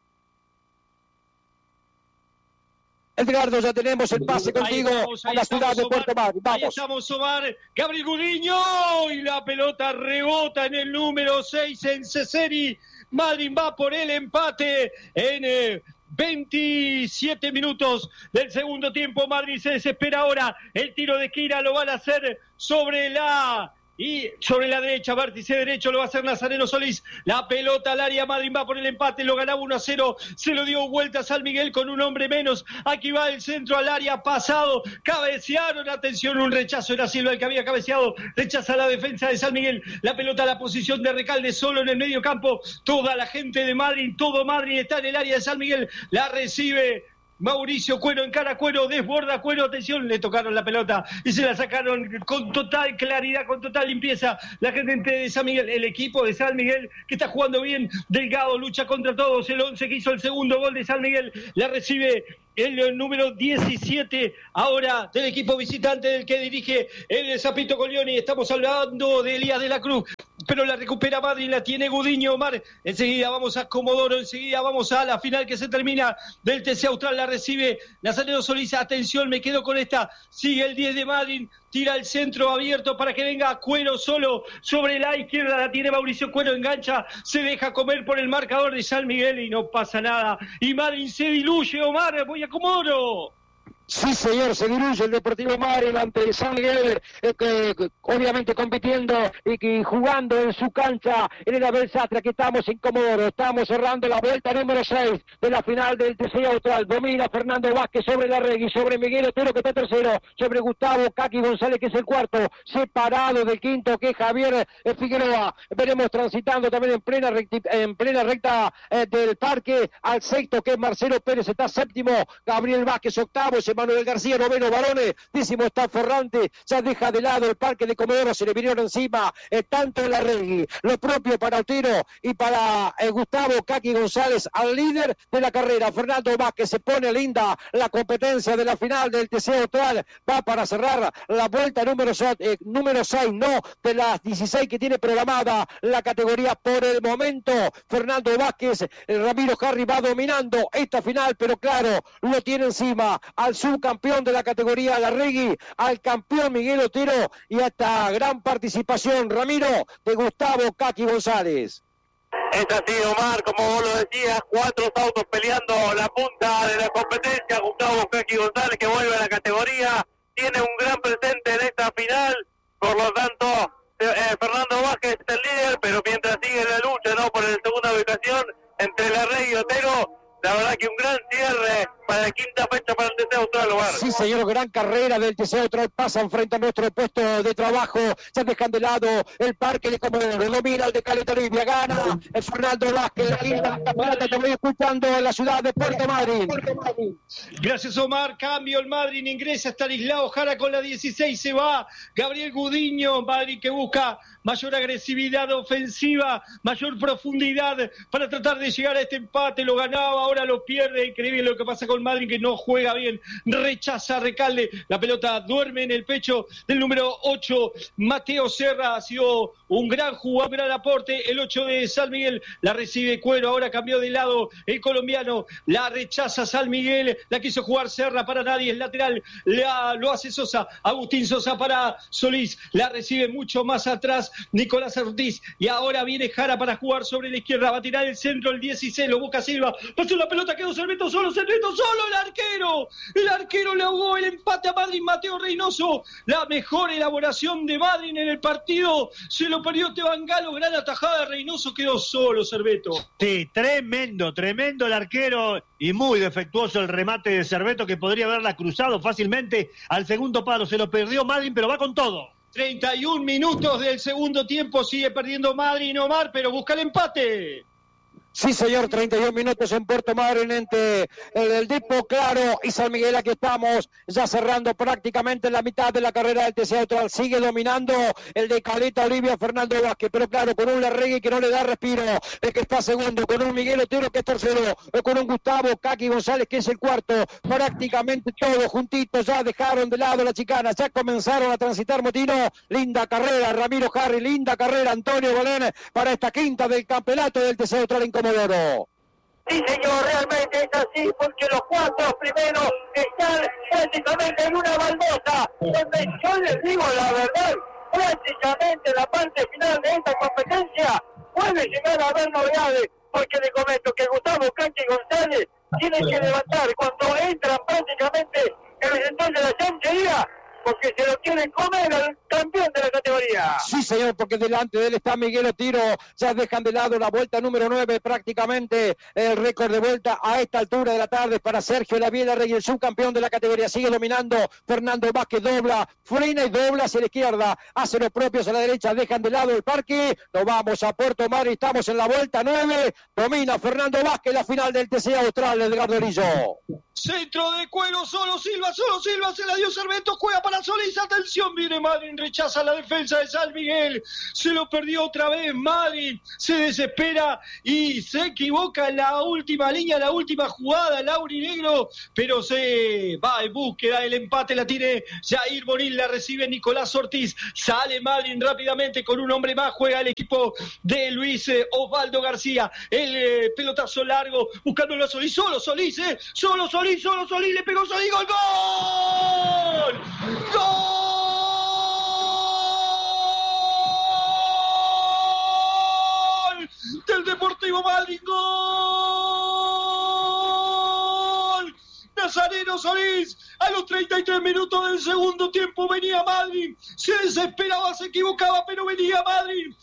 Edgardo, ya tenemos el pase contigo estamos, a la ciudad de Puerto Madryn. Vamos. Ahí estamos, Omar. Gabriel Gudiño y la pelota rebota en el número seis en Ceseri. Madryn va por el empate en eh, veintisiete minutos del segundo tiempo. Madrid se desespera ahora. El tiro de esquina lo van a hacer sobre la... Y sobre la derecha, vértice derecho, lo va a hacer Nazareno Solís. La pelota al área, Madrid va por el empate, lo ganaba uno a cero. Se lo dio vuelta a San Miguel con un hombre menos. Aquí va el centro al área, pasado. Cabecearon, atención, un rechazo. Era Silva el que había cabeceado. Rechaza la defensa de San Miguel. La pelota a la posición de Recalde, solo en el medio campo. Toda la gente de Madrid, todo Madrid está en el área de San Miguel. La recibe Mauricio Cuero, encara Cuero, desborda Cuero, atención, le tocaron la pelota y se la sacaron con total claridad, con total limpieza. La gente de San Miguel, el equipo de San Miguel que está jugando bien, Delgado lucha contra todos, el once que hizo el segundo gol de San Miguel, la recibe el número diecisiete ahora del equipo visitante del que dirige el Zapito Colioni. Estamos hablando de Elías de la Cruz, pero la recupera Madrid, la tiene Gudiño Omar. Enseguida vamos a Comodoro, enseguida vamos a la final que se termina del T C Austral, la recibe Nazareno Solís. Atención, me quedo con esta, sigue el diez de Madrid, tira el centro abierto para que venga Cuero solo sobre la izquierda, la tiene Mauricio Cuero, engancha, se deja comer por el marcador de San Miguel y no pasa nada. Y Madrid se diluye, Omar, voy a Comodoro. Sí, señor, se diluye el Deportivo Madrid ante San Miguel, eh, que, que, obviamente compitiendo y que jugando en su cancha en el Abel Sastre. Aquí estamos en Comodoro, estamos cerrando la vuelta número seis de la final del T C Austral. Domina Fernando Vázquez sobre Larregui, sobre Miguel Otero que está tercero, sobre Gustavo Kaki González que es el cuarto, separado del quinto que es Javier eh, Figueroa. Veremos transitando también en plena, recti, en plena recta eh, del parque al sexto que es Marcelo Pérez, está séptimo, Gabriel Vázquez octavo, se Manuel García, noveno, Varones, décimo está Ferrante, ya deja de lado el parque de Comodoro, se le vinieron encima, eh, tanto Larregui, lo propio para Otero y para eh, Gustavo Kaki González, al líder de la carrera, Fernando Vázquez, se pone linda la competencia de la final del T C Austral, va para cerrar la vuelta número, eh, número seis, no, de las dieciséis que tiene programada la categoría por el momento. Fernando Vázquez, el Ramiro Harry va dominando esta final, pero claro, lo tiene encima al subcampeón de la categoría Larregui, al campeón Miguel Otero y hasta gran participación, Ramiro, de Gustavo Kaki González. Es así, Omar, como vos lo decías, cuatro autos peleando la punta de la competencia. Gustavo Kaki González, que vuelve a la categoría, tiene un gran presente en esta final, por lo tanto, eh, Fernando Vázquez es el líder, pero mientras sigue la lucha, ¿no?, por la segunda ubicación entre Larregui y Otero, la verdad que un gran cierre para la quinta fecha para el T C Austral, Omar. Sí, señor, gran carrera del T C Austral, pasan frente a nuestro puesto de trabajo, se dejan de lado el parque de Comodoro, domina el de Caleta Olivia, gana el Fernando Vázquez, la linda campeonato, te voy escuchando en la ciudad de Puerto Madryn. Gracias, Omar, cambio el Madrid, ingresa Estanislao Jara con la dieciséis, se va Gabriel Gudiño, Madrid que busca mayor agresividad ofensiva, mayor profundidad para tratar de llegar a este empate, lo ganaba, ahora lo pierde, increíble lo que pasa con Madrid que no juega bien, rechaza Recalde, la pelota duerme en el pecho del número ocho, Mateo Serra, ha sido un gran jugador, un gran aporte, el ocho de San Miguel, la recibe Cuero, ahora cambió de lado el colombiano, la rechaza San Miguel, la quiso jugar Serra, para nadie, es lateral, la, lo hace Sosa, Agustín Sosa para Solís, la recibe mucho más atrás Nicolás Ortiz, y ahora viene Jara para jugar sobre la izquierda, va a tirar el centro, el dieciséis, lo busca Silva, pasó la pelota, quedó Cerveto solo, Cerveto solo, el arquero, el arquero le ahogó el empate a Madrid, Mateo Reynoso, la mejor elaboración de Madrid en el partido, se lo perdió Teban Galo, gran atajada de Reynoso, quedó solo Cerveto. Sí, tremendo, tremendo el arquero y muy defectuoso el remate de Cerveto que podría haberla cruzado fácilmente al segundo palo, se lo perdió Madrid, pero va con todo. treinta y un minutos del segundo tiempo, sigue perdiendo Madrid, Omar, pero busca el empate. Sí, señor, treinta y un minutos en Puerto Madryn entre el, el Dipo Claro y San Miguel. Aquí estamos ya cerrando prácticamente la mitad de la carrera del T C Austral. Sigue dominando el de Caleta Olivia, Fernando Vázquez, pero claro, con un Larregui que no le da respiro, el que está segundo, con un Miguel Otero que es tercero, con un Gustavo Kaki González que es el cuarto, prácticamente todos juntitos ya dejaron de lado la chicana, ya comenzaron a transitar Motino. Linda carrera, Ramiro Harry, linda carrera, Antonio Bolén para esta quinta del campeonato del T C Austral en Comodoro. Sí, señor, realmente es así, porque los cuatro primeros están prácticamente en una baldosa, donde yo les digo la verdad, prácticamente la parte final de esta competencia puede llegar a haber novedades, porque le comento que Gustavo Kaki González tiene que levantar cuando entran prácticamente en el sector de la chanchería, porque se lo quieren comer al campeón de la categoría. Sí, señor, porque delante de él está Miguel Otiro. Ya dejan de lado la vuelta número nueve, prácticamente el récord de vuelta a esta altura de la tarde para Sergio Laviela Rey, el subcampeón de la categoría. Sigue dominando Fernando Vázquez, dobla, frena y dobla hacia la izquierda, hace los propios a la derecha, dejan de lado el parque. Nos vamos a Puerto Madryn, estamos en la vuelta nueve. Domina Fernando Vázquez la final del T C Austral, Edgardo Erillo. Centro de cuero, solo Silva, solo Silva, se la dio Cerveto, juega para Solís, atención, viene Madryn, rechaza la defensa de San Miguel, se lo perdió otra vez Madryn, se desespera y se equivoca en la última línea, la última jugada, Lauri Negro, pero se va en búsqueda del empate, la tiene Jair Bonil, la recibe Nicolás Ortiz, sale Madryn rápidamente con un hombre más, juega el equipo de Luis eh, Osvaldo García, el eh, pelotazo largo, buscándolo a Solís, solo Solís, eh, solo Solís, solo Solís, le pegó Solís, gol, gol, gol del Deportivo Madryn, gol Nazareno Solís, a los treinta y tres minutos del segundo tiempo venía Madryn, se desesperaba, se equivocaba, pero venía Madryn.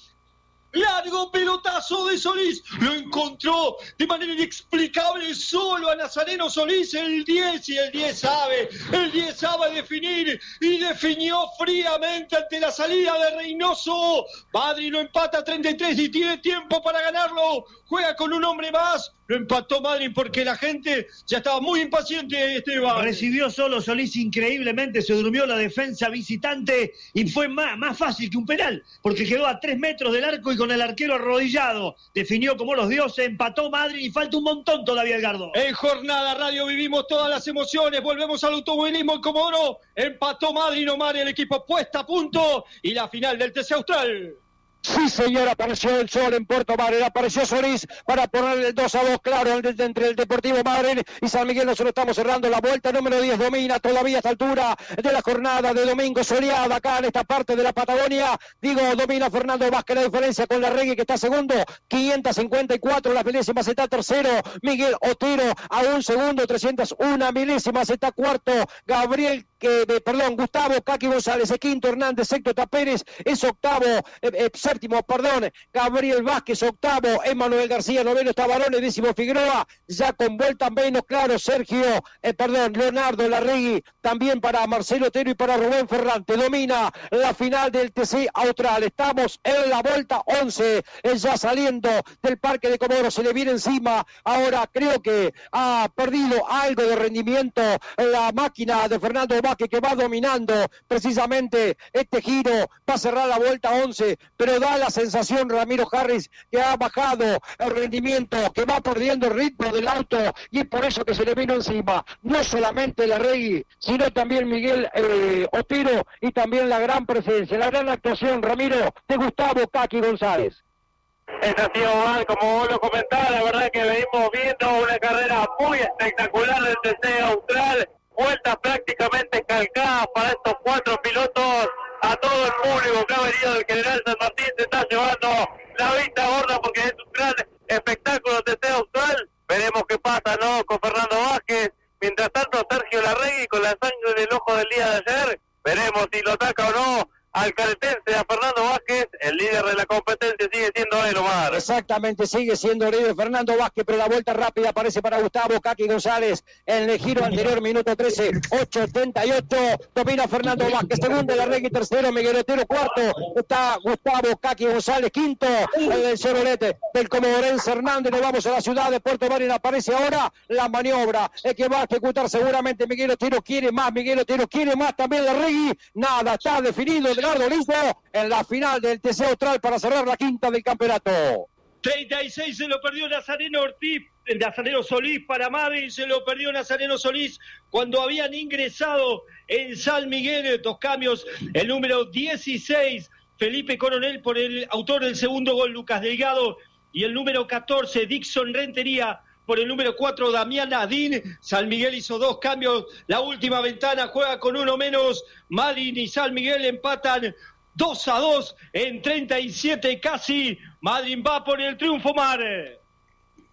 Largo pelotazo de Solís, lo encontró de manera inexplicable solo a Nazareno Solís, el diez, y el diez sabe, el diez sabe definir, y definió fríamente ante la salida de Reynoso. Madryn lo empata a treinta y tres y tiene tiempo para ganarlo, juega con un hombre más, lo empató Madryn porque la gente ya estaba muy impaciente, Esteban. Recibió solo Solís increíblemente, se durmió la defensa visitante y fue más, más fácil que un penal, porque quedó a tres metros del arco y con el arquero arrodillado, definió como los dioses, empató Madryn y falta un montón todavía, Edgardo. En Jornada Radio vivimos todas las emociones, volvemos al automovilismo en Comodoro, empató Madryn, Omar, el equipo puesta a punto y la final del T C Austral. Sí, señor, apareció el sol en Puerto Madryn, apareció Solís para poner el dos a dos claro entre el Deportivo Madryn y San Miguel. Nosotros estamos cerrando la vuelta número diez, domina todavía a esta altura de la jornada de domingo soleada acá en esta parte de la Patagonia. Digo, domina Fernando Vázquez, la diferencia con la Reggae que está segundo, quinientos cincuenta y cuatro, las milésimas está tercero, Miguel Otero a un segundo, trescientos una milésimas está cuarto, Gabriel, que, perdón, Gustavo Kaki González es quinto, Hernández sexto, Tapérez es octavo, eh, eh, séptimo, perdón, Gabriel Vázquez octavo, Emanuel García noveno, está Barones, décimo Figueroa, ya con vuelta menos claro, Sergio, eh, perdón, Leonardo Larregui, también para Marcelo Otero y para Rubén Ferrante, domina la final del T C Austral, estamos en la vuelta once, eh, ya saliendo del Parque de Comodoro, se le viene encima, ahora creo que ha perdido algo de rendimiento la máquina de Fernando Vázquez que va dominando precisamente este giro, va a cerrar la vuelta once, pero da la sensación Ramiro Harris que ha bajado el rendimiento, que va perdiendo el ritmo del auto y es por eso que se le vino encima, no solamente Larregui, sino también Miguel eh, Otero y también la gran presencia, la gran actuación, Ramiro, de Gustavo Kaki González. Es así, Omar, como vos lo comentabas, la verdad que venimos viendo una carrera muy espectacular del T C Austral, vueltas prácticamente calcadas para estos cuatro pilotos, a todo el público que ha venido del General San Martín se está llevando la vista gorda porque es un gran espectáculo T C Austral. Veremos qué pasa, ¿no?, con Fernando Vázquez. Mientras tanto, Sergio Larregui con la sangre del ojo del día de ayer, veremos si lo ataca o no al caretense, a Fernando Vázquez. El líder de la competencia sigue siendo él, Omar. Exactamente, sigue siendo el líder Fernando Vázquez, pero la vuelta rápida aparece para Gustavo Kaki González en el giro anterior, minuto trece, ocho setenta y ocho, domina Fernando Vázquez, segundo Larregui, tercero Miguel Otero, cuarto está Gustavo Kaki González, quinto el del Chevrolet del comodorense Hernández. Nos vamos a la ciudad de Puerto Madryn, aparece ahora la maniobra es que va a ejecutar seguramente Miguel Otero, quiere más, Miguel Otero quiere más, también Larregui, nada, está definido Edgardo Listo en la final del T C Austral para cerrar la quinta del campeonato. treinta y seis se lo perdió Nazareno Ortiz, Nazareno Solís para Madryn, se lo perdió Nazareno Solís cuando habían ingresado en San Miguel, dos cambios, el número dieciséis, Felipe Coronel por el autor del segundo gol, Lucas Delgado, y el número catorce, Dixon Rentería, por el número cuatro, Damián Adín. San Miguel hizo dos cambios, la última ventana juega con uno menos, Madryn y San Miguel empatan dos a dos en treinta y siete casi. Madryn va por el triunfo, Mar.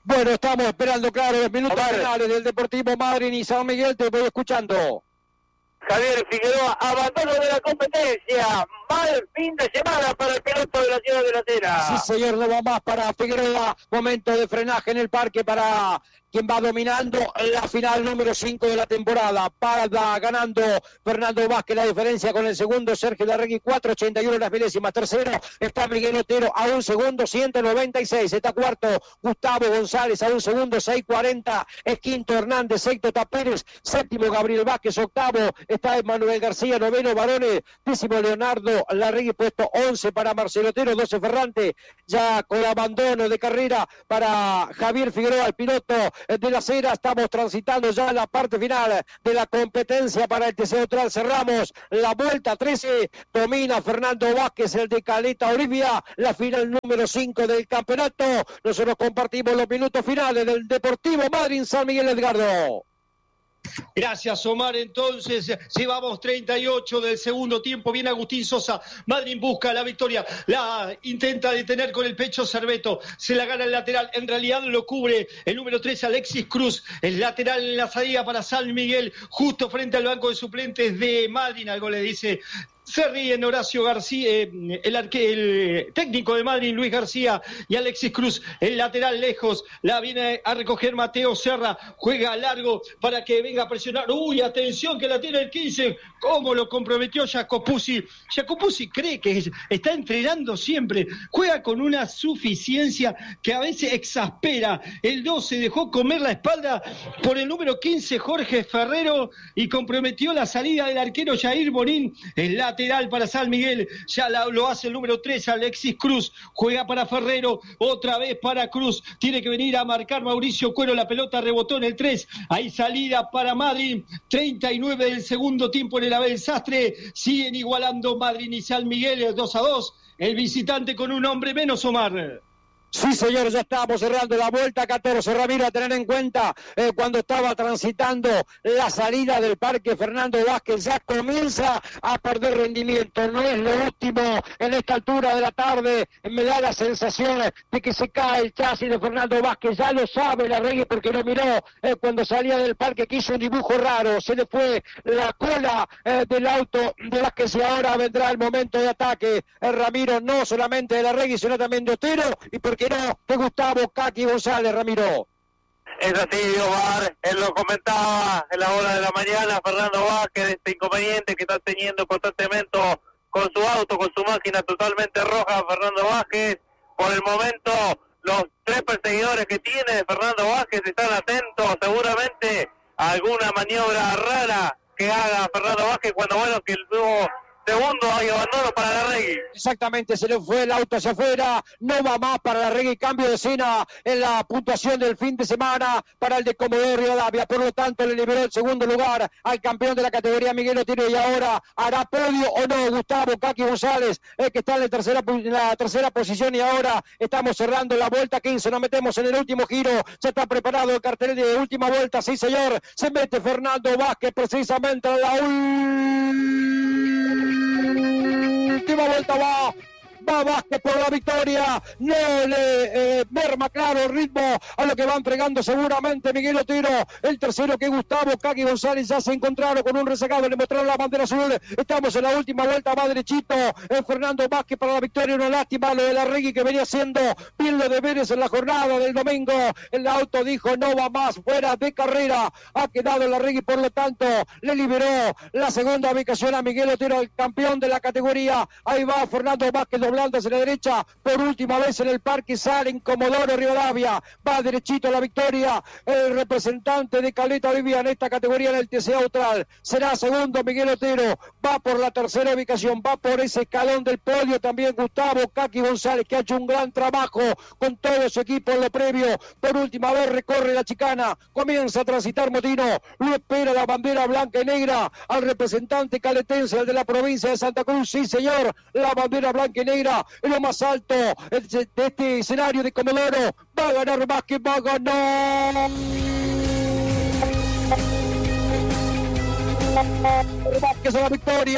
Bueno, estamos esperando, claro, los minutos finales del Deportivo Madryn y San Miguel. Te voy escuchando. Javier Figueroa, abandono de la competencia. Mal fin de semana para el piloto de la Ciudad Delantera. Sí, señor, no va más para Figueroa. Momento de frenaje en el parque para quien va dominando la final número cinco de la temporada. Para ganando Fernando Vázquez la diferencia con el segundo Sergio Larregui, cuatro ochenta y uno las milésimas. Tercero está Miguel Otero a un segundo, ciento noventa y seis. Está cuarto Gustavo González a un segundo, seis cuarenta. Es quinto Hernández, sexto está Pérez, séptimo Gabriel Vázquez, octavo está Emanuel García, noveno Barone, décimo Leonardo Larregui, puesto once para Marcelo Otero, doce Ferrante, ya con abandono de carrera para Javier Figueroa, el piloto de la acera. Estamos transitando ya la parte final de la competencia para el T C Austral. Cerramos la vuelta trece, domina Fernando Vázquez, el de Caleta Olivia, la final número cinco del campeonato. Nosotros compartimos los minutos finales del Deportivo Madryn San Miguel, Edgardo. Gracias, Omar. Entonces, llevamos treinta y ocho del segundo tiempo. Viene Agustín Sosa. Madryn busca la victoria. La intenta detener con el pecho Cerveto. Se la gana el lateral. En realidad lo cubre el número tres, Alexis Cruz. El lateral en la salida para San Miguel, justo frente al banco de suplentes de Madryn. Algo le dice. Se ríen Horacio García, eh, el, arque, el técnico de Madryn, Luis García, y Alexis Cruz, el lateral lejos. La viene a recoger Mateo Serra, juega largo para que venga a presionar. Uy, atención que la tiene el quince. ¿Cómo lo comprometió Jacopuzzi? Jacopuzzi cree que está entrenando siempre. Juega con una suficiencia que a veces exaspera. El doce dejó comer la espalda por el número quince, Jorge Ferrero, y comprometió la salida del arquero Jair Bonín. El lateral para San Miguel, ya la, lo hace el número tres, Alexis Cruz, juega para Ferrero, otra vez para Cruz, tiene que venir a marcar Mauricio Cuero, la pelota rebotó en el tres, hay salida para Madryn, treinta y nueve del segundo tiempo en el Abel Sastre, siguen igualando Madryn y San Miguel, dos a dos, el visitante con un hombre menos, Omar. Sí, señor, ya estamos cerrando la vuelta catorce. Ramiro, a tener en cuenta eh, cuando estaba transitando la salida del parque, Fernando Vázquez ya comienza a perder rendimiento. No es lo último en esta altura de la tarde. Me da la sensación de que se cae el chasis de Fernando Vázquez. Ya lo sabe Larregui porque lo miró eh, cuando salía del parque, que hizo un dibujo raro. Se le fue la cola eh, del auto de Vázquez y ahora vendrá el momento de ataque. Eh, Ramiro, no solamente de Larregui, sino también de Otero y porque no, de Gustavo Kaki González, Ramiro. Es así, Omar, él lo comentaba en la hora de la mañana, Fernando Vázquez, este inconveniente que está teniendo constantemente con su auto, con su máquina totalmente roja, Fernando Vázquez. Por el momento, los tres perseguidores que tiene Fernando Vázquez están atentos seguramente a alguna maniobra rara que haga Fernando Vázquez cuando, bueno, que el nuevo segundo hay abandono para Larregui. Exactamente, se le fue el auto hacia afuera, no va más para Larregui, cambio de escena en la puntuación del fin de semana para el de Comodoro Rivadavia, por lo tanto le liberó el segundo lugar al campeón de la categoría Miguel Otero y ahora hará podio o no Gustavo Kaki González, eh, que está en la tercera, en la tercera posición y ahora estamos cerrando la vuelta quince, nos metemos en el último giro, ya está preparado el cartel de última vuelta, sí señor, se mete Fernando Vázquez precisamente en la última vuelta, va va Vázquez por la victoria, no le eh, merma claro el ritmo a lo que va entregando seguramente Miguel Otero, el tercero que Gustavo Kaki González ya se encontraron con un rezagado, le mostraron la bandera azul, estamos en la última vuelta, va derechito eh, Fernando Vázquez para la victoria, una lástima lo de Larregui que venía haciendo bien los deberes en la jornada del domingo, el auto dijo no va más, fuera de carrera, ha quedado Larregui, por lo tanto le liberó la segunda ubicación a Miguel Otero, el campeón de la categoría, ahí va Fernando Vázquez doblando hacia la derecha, por última vez en el parque sale en Comodoro Rivadavia, va derechito a la victoria, el representante de Caleta Olivia en esta categoría en el T C Austral, será segundo Miguel Otero, va por la tercera ubicación, va por ese escalón del podio también Gustavo Kaki González, que ha hecho un gran trabajo con todo su equipo en lo previo, por última vez recorre la chicana, comienza a transitar Motino, lo espera la bandera blanca y negra al representante caletense, el de la provincia de Santa Cruz, sí señor, la bandera blanca y negra en lo más alto de este escenario de Comodoro, va a ganar Vázquez, va a ganar Vázquez a la victoria,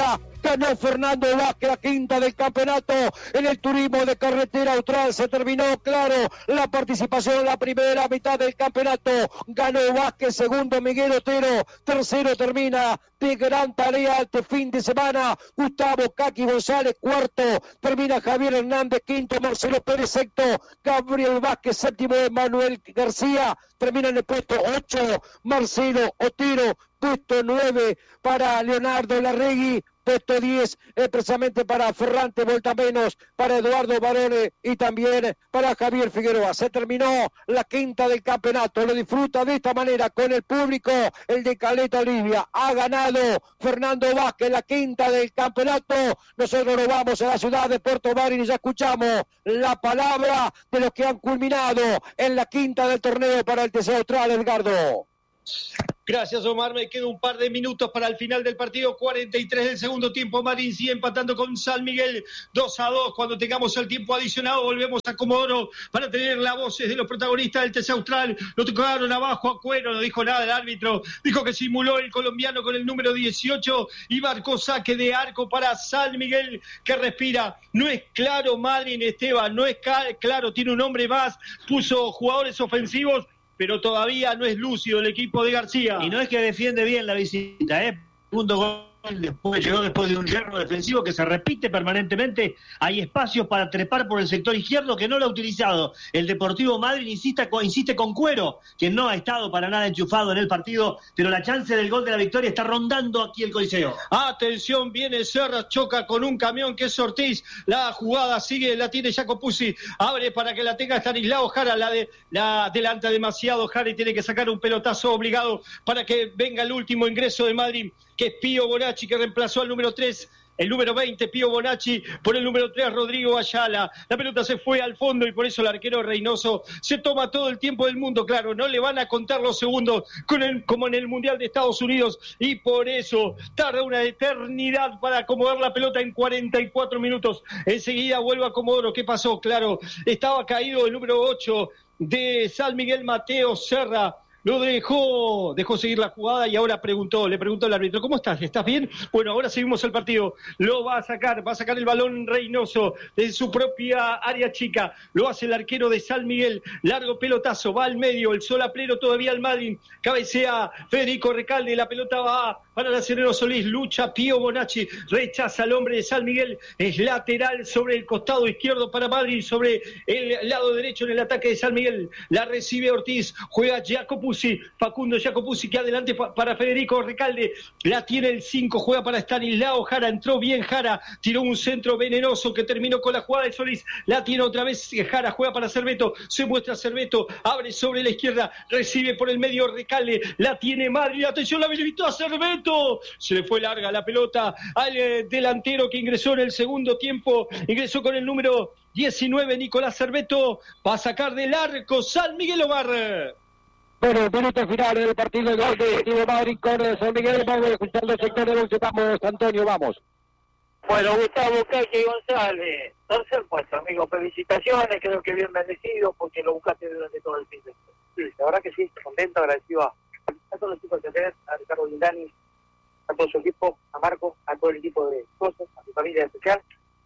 ganó Fernando Vázquez, la quinta del campeonato en el turismo de carretera austral. Se terminó, claro, la participación en la primera mitad del campeonato. Ganó Vázquez, segundo Miguel Otero, tercero termina de gran tarea este fin de semana Gustavo Kaki González, cuarto termina Javier Hernández, quinto Marcelo Pérez, sexto Gabriel Vázquez, séptimo Manuel García, termina en el puesto ocho Marcelo Otero, puesto nueve para Leonardo Larregui, puesto diez eh, precisamente para Ferrante Voltamenos, para Eduardo Barone y también para Javier Figueroa. Se terminó la quinta del campeonato, lo disfruta de esta manera con el público, el de Caleta Olivia. Ha ganado Fernando Vázquez la quinta del campeonato. Nosotros nos vamos a la ciudad de Puerto Madryn y ya escuchamos la palabra de los que han culminado en la quinta del torneo para el T C Austral, Edgardo. Gracias, Omar. Me queda un par de minutos para el final del partido. cuarenta y tres del segundo tiempo. Madryn sigue empatando con San Miguel dos a dos. Cuando tengamos el tiempo adicionado, volvemos a Comodoro para tener las voces de los protagonistas del T C Austral. Lo tocaron abajo a Cuero, no dijo nada el árbitro. Dijo que simuló el colombiano con el número dieciocho y marcó saque de arco para San Miguel, que respira. No es claro Madryn, Esteban, no es claro. Tiene un hombre más, puso jugadores ofensivos, pero todavía no es lúcido el equipo de García. Y no es que defiende bien la visita, ¿eh? Segundo gol después, llegó después de un yerno defensivo que se repite permanentemente. Hay espacios para trepar por el sector izquierdo que no lo ha utilizado. El Deportivo Madryn insiste con, insiste con Cuero, que no ha estado para nada enchufado en el partido, pero la chance del gol de la victoria está rondando aquí el Coliseo. Atención, viene Serra, choca con un camión que es Ortiz. La jugada sigue, la tiene Jacopuzzi. Abre para que la tenga Stanislao Jara. La, de, la adelanta demasiado Jara y tiene que sacar un pelotazo obligado para que venga el último ingreso de Madryn, que es Pío Bonacci, que reemplazó al número tres, el número veinte, Pío Bonacci, por el número tres, Rodrigo Ayala. La pelota se fue al fondo y por eso el arquero Reynoso se toma todo el tiempo del mundo. Claro, no le van a contar los segundos con el, como en el Mundial de Estados Unidos, y por eso tarda una eternidad para acomodar la pelota en cuarenta y cuatro minutos. Enseguida vuelve a Comodoro. ¿Qué pasó? Claro, estaba caído el número ocho de San Miguel, Mateo Serra. Lo dejó, dejó seguir la jugada y ahora preguntó, le preguntó al árbitro, ¿cómo estás? ¿Estás bien? Bueno, ahora seguimos el partido. Lo va a sacar, va a sacar el balón Reynoso de su propia área chica. Lo hace el arquero de San Miguel. Largo pelotazo, va al medio, el solaplero todavía al Madryn. Cabecea Federico Recalde, la pelota va para Nacionero Solís. Lucha Pío Bonacci, rechaza al hombre de San Miguel. Es lateral sobre el costado izquierdo para Madryn, sobre el lado derecho en el ataque de San Miguel. La recibe Ortiz, juega Jacopuzzi. Facundo Jacopuzzi, que adelante para Federico Recalde, la tiene el cinco, juega para Stanislao Jara, entró bien Jara, tiró un centro venenoso que terminó con la jugada de Solís, la tiene otra vez Jara, juega para Cerveto, se muestra Cerveto, abre sobre la izquierda, recibe por el medio Recalde, la tiene Madryn, atención, la habilitó a Cerveto, se le fue larga la pelota al eh, delantero que ingresó en el segundo tiempo, ingresó con el número diecinueve, Nicolás Cerveto, va a sacar del arco San Miguel Omar. Bueno, minuto final del partido del Deportivo Madryn con San Miguel. Vamos a escuchar los sectores donde vamos, Antonio, vamos. Bueno, Gustavo Kaki González, tercer puesto, amigo, felicitaciones, creo que bien merecido porque lo buscaste durante todo el fin de semana. Sí, la verdad que sí, contento, agradecido a, a todos los chicos de Tener, a Ricardo Lindani, a todo su equipo, a Marco, a todo el equipo de Cosas, a su familia especial,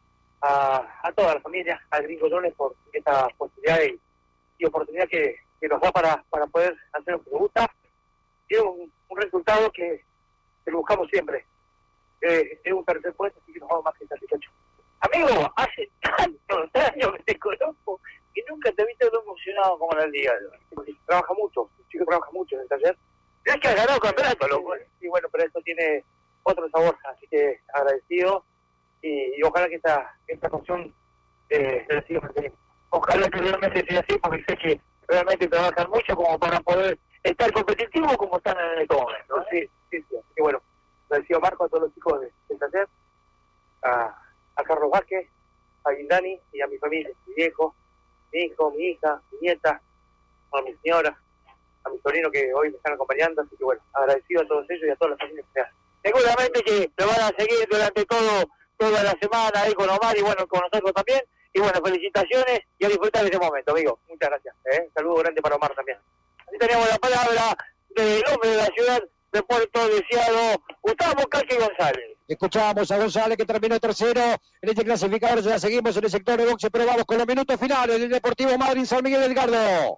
a, a toda la familia, a Gringo Jones por esta posibilidad y, y oportunidad que que nos da para, para poder hacer lo que nos gusta. Y es un, un resultado que, que lo buscamos siempre. Eh, es un tercer puesto, así que nos vamos más que satisfechos. Amigo, hace tantos años que te conozco y nunca te he visto tan emocionado como en el día de hoy. Trabaja mucho, el chico trabaja mucho en el taller. Es que ha ganado campeonato, loco. Y bueno, pero esto tiene otro sabor, así que agradecido y, y ojalá que esta, esta función eh, se la siga manteniendo. Ojalá que realmente sea así, porque sé que realmente trabajan mucho como para poder estar competitivos como están en este momento, ¿no? Sí, sí, sí. Así que bueno, agradecido a Marco, a todos los chicos de, de taller, a, a Carlos Vázquez, a Guindani y a mi familia, mi viejo, mi hijo, mi hija, mi nieta, a mi señora, a mi sobrino que hoy me están acompañando, así que bueno, agradecido a todos ellos y a todas las familias que hacen. Seguramente que lo van a seguir durante todo toda la semana ahí con Omar y bueno, con nosotros también. Y bueno, felicitaciones y a disfrutar de ese momento, amigo. Muchas gracias. ¿eh? Saludo grande para Omar también. Así tenemos la palabra del hombre de la ciudad de Puerto Deseado, Gustavo Kaki González. Escuchamos a González que terminó tercero en este clasificador. Ya seguimos en el sector de boxe, pero vamos con los minutos finales del Deportivo Madryn San Miguel. Edgardo.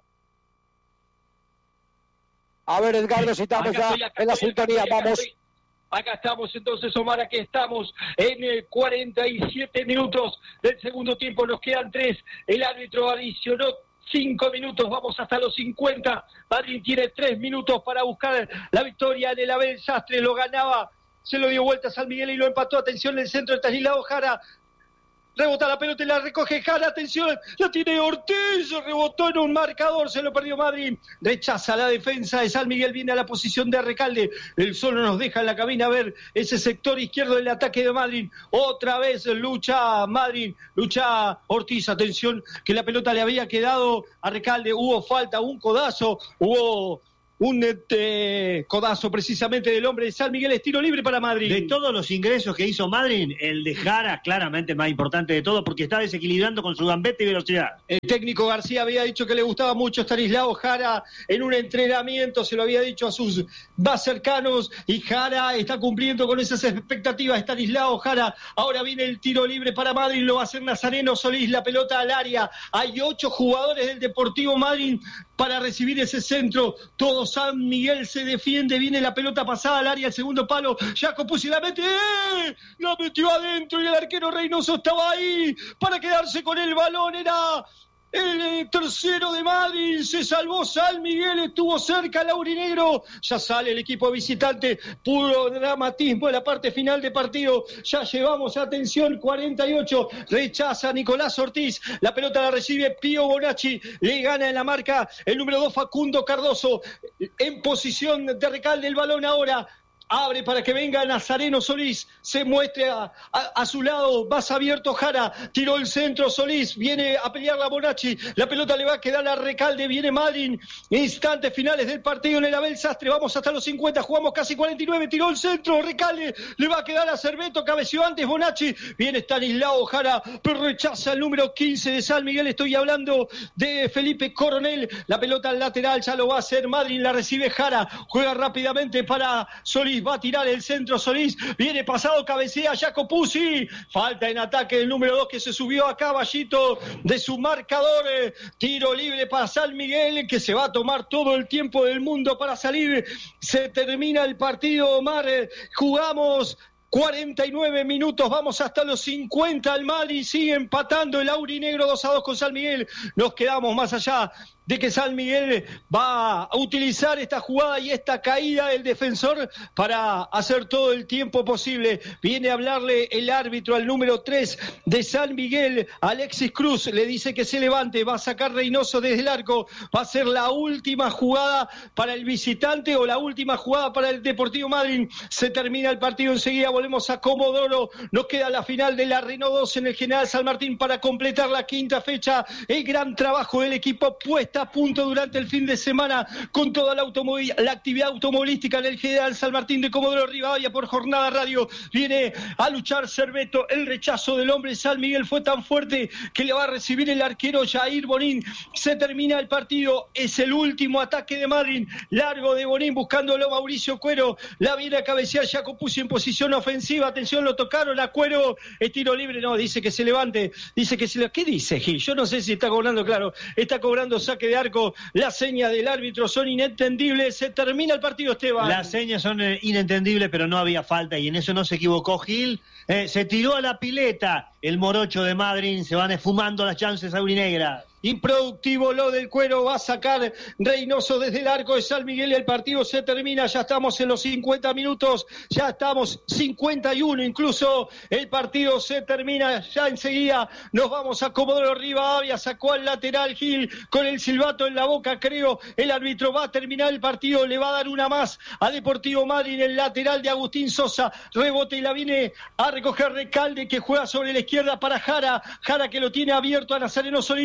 A ver, Edgardo, si estamos ya estoy, en la estoy, sintonía. acá Vamos. estoy. Acá estamos entonces, Omar, aquí estamos en el cuarenta y siete minutos del segundo tiempo. Nos quedan tres. El árbitro adicionó cinco minutos. Vamos hasta los cincuenta. Madryn tiene tres minutos para buscar la victoria en el Abel Sastre. Lo ganaba. Se lo dio vuelta a San Miguel y lo empató. Atención en el centro de Stanislao Jara. Rebota la pelota y la recoge Jara. Atención, la tiene Ortiz. Rebotó en un marcador. Se lo perdió Madryn. Rechaza la defensa de San Miguel. Viene a la posición de Recalde. El solo nos deja en la cabina ver ese sector izquierdo del ataque de Madryn. Otra vez lucha Madryn. Lucha Ortiz. Atención, que la pelota le había quedado a Recalde. Hubo falta, un codazo. Hubo un este, codazo precisamente del hombre de San Miguel. Es tiro libre para Madryn. De todos los ingresos que hizo Madryn, el de Jara claramente el más importante de todo, porque está desequilibrando con su gambeta y velocidad. El técnico García había dicho que le gustaba mucho Stanislao Jara en un entrenamiento, se lo había dicho a sus más cercanos, y Jara está cumpliendo con esas expectativas. Stanislao Jara, ahora viene el tiro libre para Madryn, lo va a hacer Nazareno Solís, la pelota al área. Hay ocho jugadores del Deportivo Madryn para recibir ese centro. Todo San Miguel se defiende. Viene la pelota pasada al área, el segundo palo. Jacopucci la mete. ¡Eh! La metió adentro y el arquero Reynoso estaba ahí para quedarse con el balón. Era el tercero de Madryn. Se salvó San Miguel. Estuvo cerca el aurinegro. Ya sale el equipo visitante. Puro dramatismo en la parte final de partido. Ya llevamos, atención, cuarenta y ocho. Rechaza Nicolás Ortiz. La pelota la recibe Pío Bonacci. Le gana en la marca el número dos Facundo Cardoso. En posición de Recalde el balón ahora. Abre para que venga Nazareno Solís, se muestre a, a, a su lado, más abierto Jara, tiró el centro Solís, viene a pelear la Bonacci, la pelota le va a quedar a Recalde, viene Madryn, instantes finales del partido en el Abel Sastre, vamos hasta los cincuenta, jugamos casi cuarenta y nueve, tiró el centro, Recalde, le va a quedar a Cerveto, cabeció antes Bonacci, viene Stanislao Jara, pero rechaza el número quince de San Miguel, estoy hablando de Felipe Coronel, la pelota al lateral, ya lo va a hacer Madryn, la recibe Jara, juega rápidamente para Solís, va a tirar el centro Solís, viene pasado, cabecea Jacopucci, falta en ataque el número dos que se subió a caballito de su marcador, eh, tiro libre para San Miguel, que se va a tomar todo el tiempo del mundo para salir. Se termina el partido, Omar, eh, jugamos cuarenta y nueve minutos, vamos hasta los cincuenta, el Madryn sigue empatando el aurinegro dos a dos con San Miguel, nos quedamos más allá de que San Miguel va a utilizar esta jugada y esta caída del defensor para hacer todo el tiempo posible. Viene a hablarle el árbitro al número tres de San Miguel, Alexis Cruz, le dice que se levante, va a sacar Reynoso desde el arco, va a ser la última jugada para el visitante o la última jugada para el Deportivo Madryn. Se termina el partido, enseguida volvemos a Comodoro, nos queda la final de la Renault dos en el General San Martín para completar la quinta fecha. El gran trabajo del equipo puesto a punto durante el fin de semana con toda la, automóvil, la actividad automovilística en el General San Martín de Comodoro Rivadavia por Jornada Radio. Viene a luchar Cerveto, el rechazo del hombre San Miguel fue tan fuerte que le va a recibir el arquero Jair Bonín. Se termina el partido, es el último ataque de Madryn, largo de Bonín buscándolo Mauricio Cuero, la viene a cabecear Jacopucci en posición ofensiva, atención, lo tocaron a Cuero, es tiro libre, no, dice que se levante, dice que se le... ¿Qué dice Gil? Yo no sé si está cobrando, claro, está cobrando saque de arco, las señas del árbitro son inentendibles, se termina el partido, Esteban. Las señas son eh, inentendibles, pero no había falta y en eso no se equivocó Gil, eh, se tiró a la pileta el morocho de Madryn, se van esfumando las chances aurinegras. Improductivo lo del Cuero, va a sacar Reynoso desde el arco de San Miguel y el partido se termina, ya estamos en los cincuenta minutos, ya estamos cincuenta y uno incluso, el partido se termina, ya enseguida nos vamos a Comodoro Rivadavia, sacó al lateral Gil con el silbato en la boca, creo, el árbitro va a terminar el partido, le va a dar una más a Deportivo Madryn, el lateral de Agustín Sosa, rebote y la viene a recoger Recalde que juega sobre la izquierda para Jara, Jara que lo tiene abierto a Nazareno Solís,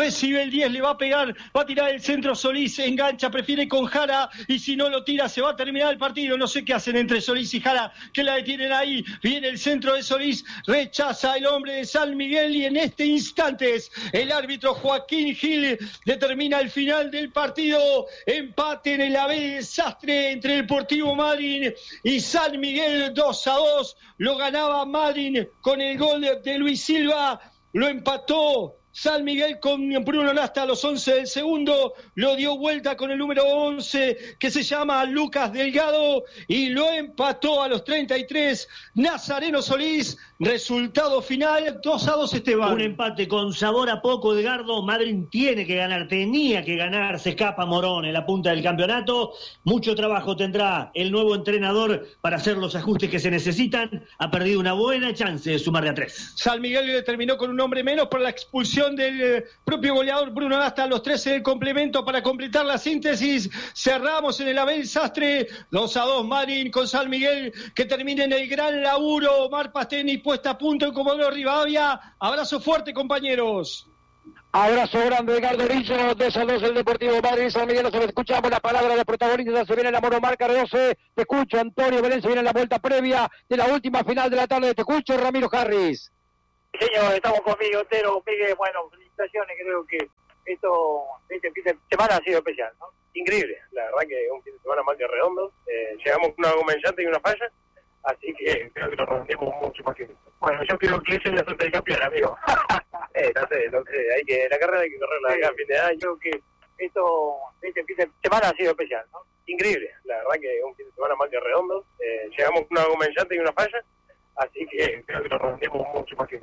recibe el diez, le va a pegar, va a tirar el centro Solís, engancha, prefiere con Jara, y si no lo tira se va a terminar el partido. No sé qué hacen entre Solís y Jara, que la detienen ahí. Viene el centro de Solís, rechaza el hombre de San Miguel, y en este instante el árbitro Joaquín Gil determina el final del partido. Empate en el Abel Desastre entre el Deportivo Madryn y San Miguel, dos a dos. Lo ganaba Madryn con el gol de Luis Silva, lo empató San Miguel con Bruno Nasta a los once del segundo, lo dio vuelta con el número once que se llama Lucas Delgado y lo empató a los treinta y tres Nazareno Solís. Resultado final dos a dos, Esteban. Un empate con sabor a poco, Edgardo. Madryn tiene que ganar, tenía que ganar, se escapa Morón en la punta del campeonato. Mucho trabajo tendrá el nuevo entrenador para hacer los ajustes que se necesitan. Ha perdido una buena chance de sumar de a tres. San Miguel terminó con un hombre menos por la expulsión del propio goleador Bruno Nasta a los trece del complemento. Para completar la síntesis, cerramos en el Abel Sastre, dos a dos Madryn con San Miguel, que termina en el gran laburo. Omar Pasteni puesta a punto en Comodoro Rivadavia. Abrazo fuerte, compañeros. Abrazo grande, Edgardo Rillo, dos a dos el Deportivo Madryn, San Miguel. Nosotros escuchamos la palabra de protagonistas. Se viene la monomarca doce. Te escucho, Antonio Belén. Se viene la vuelta previa de la última final de la tarde. Te escucho, Ramiro Harris. Señor, estamos con Miguel Otero. Miguel, bueno, felicitaciones. Creo que esto, este fin de semana ha sido especial, ¿no? Increíble, la verdad que un fin de semana más que redondo. Eh, llegamos con una goma y una falla, así que creo que nos rendimos mucho más que... Bueno, yo creo que esa es la suerte del campeón, amigo. eh, no sé, no sé, hay que, la carrera hay que correrla acá a fin de año. Creo que esto, este fin de semana ha sido especial, ¿no? Increíble, la verdad que un fin de semana más que redondo. Eh, llegamos con una goma y una falla, así que creo que nos rendimos mucho más que...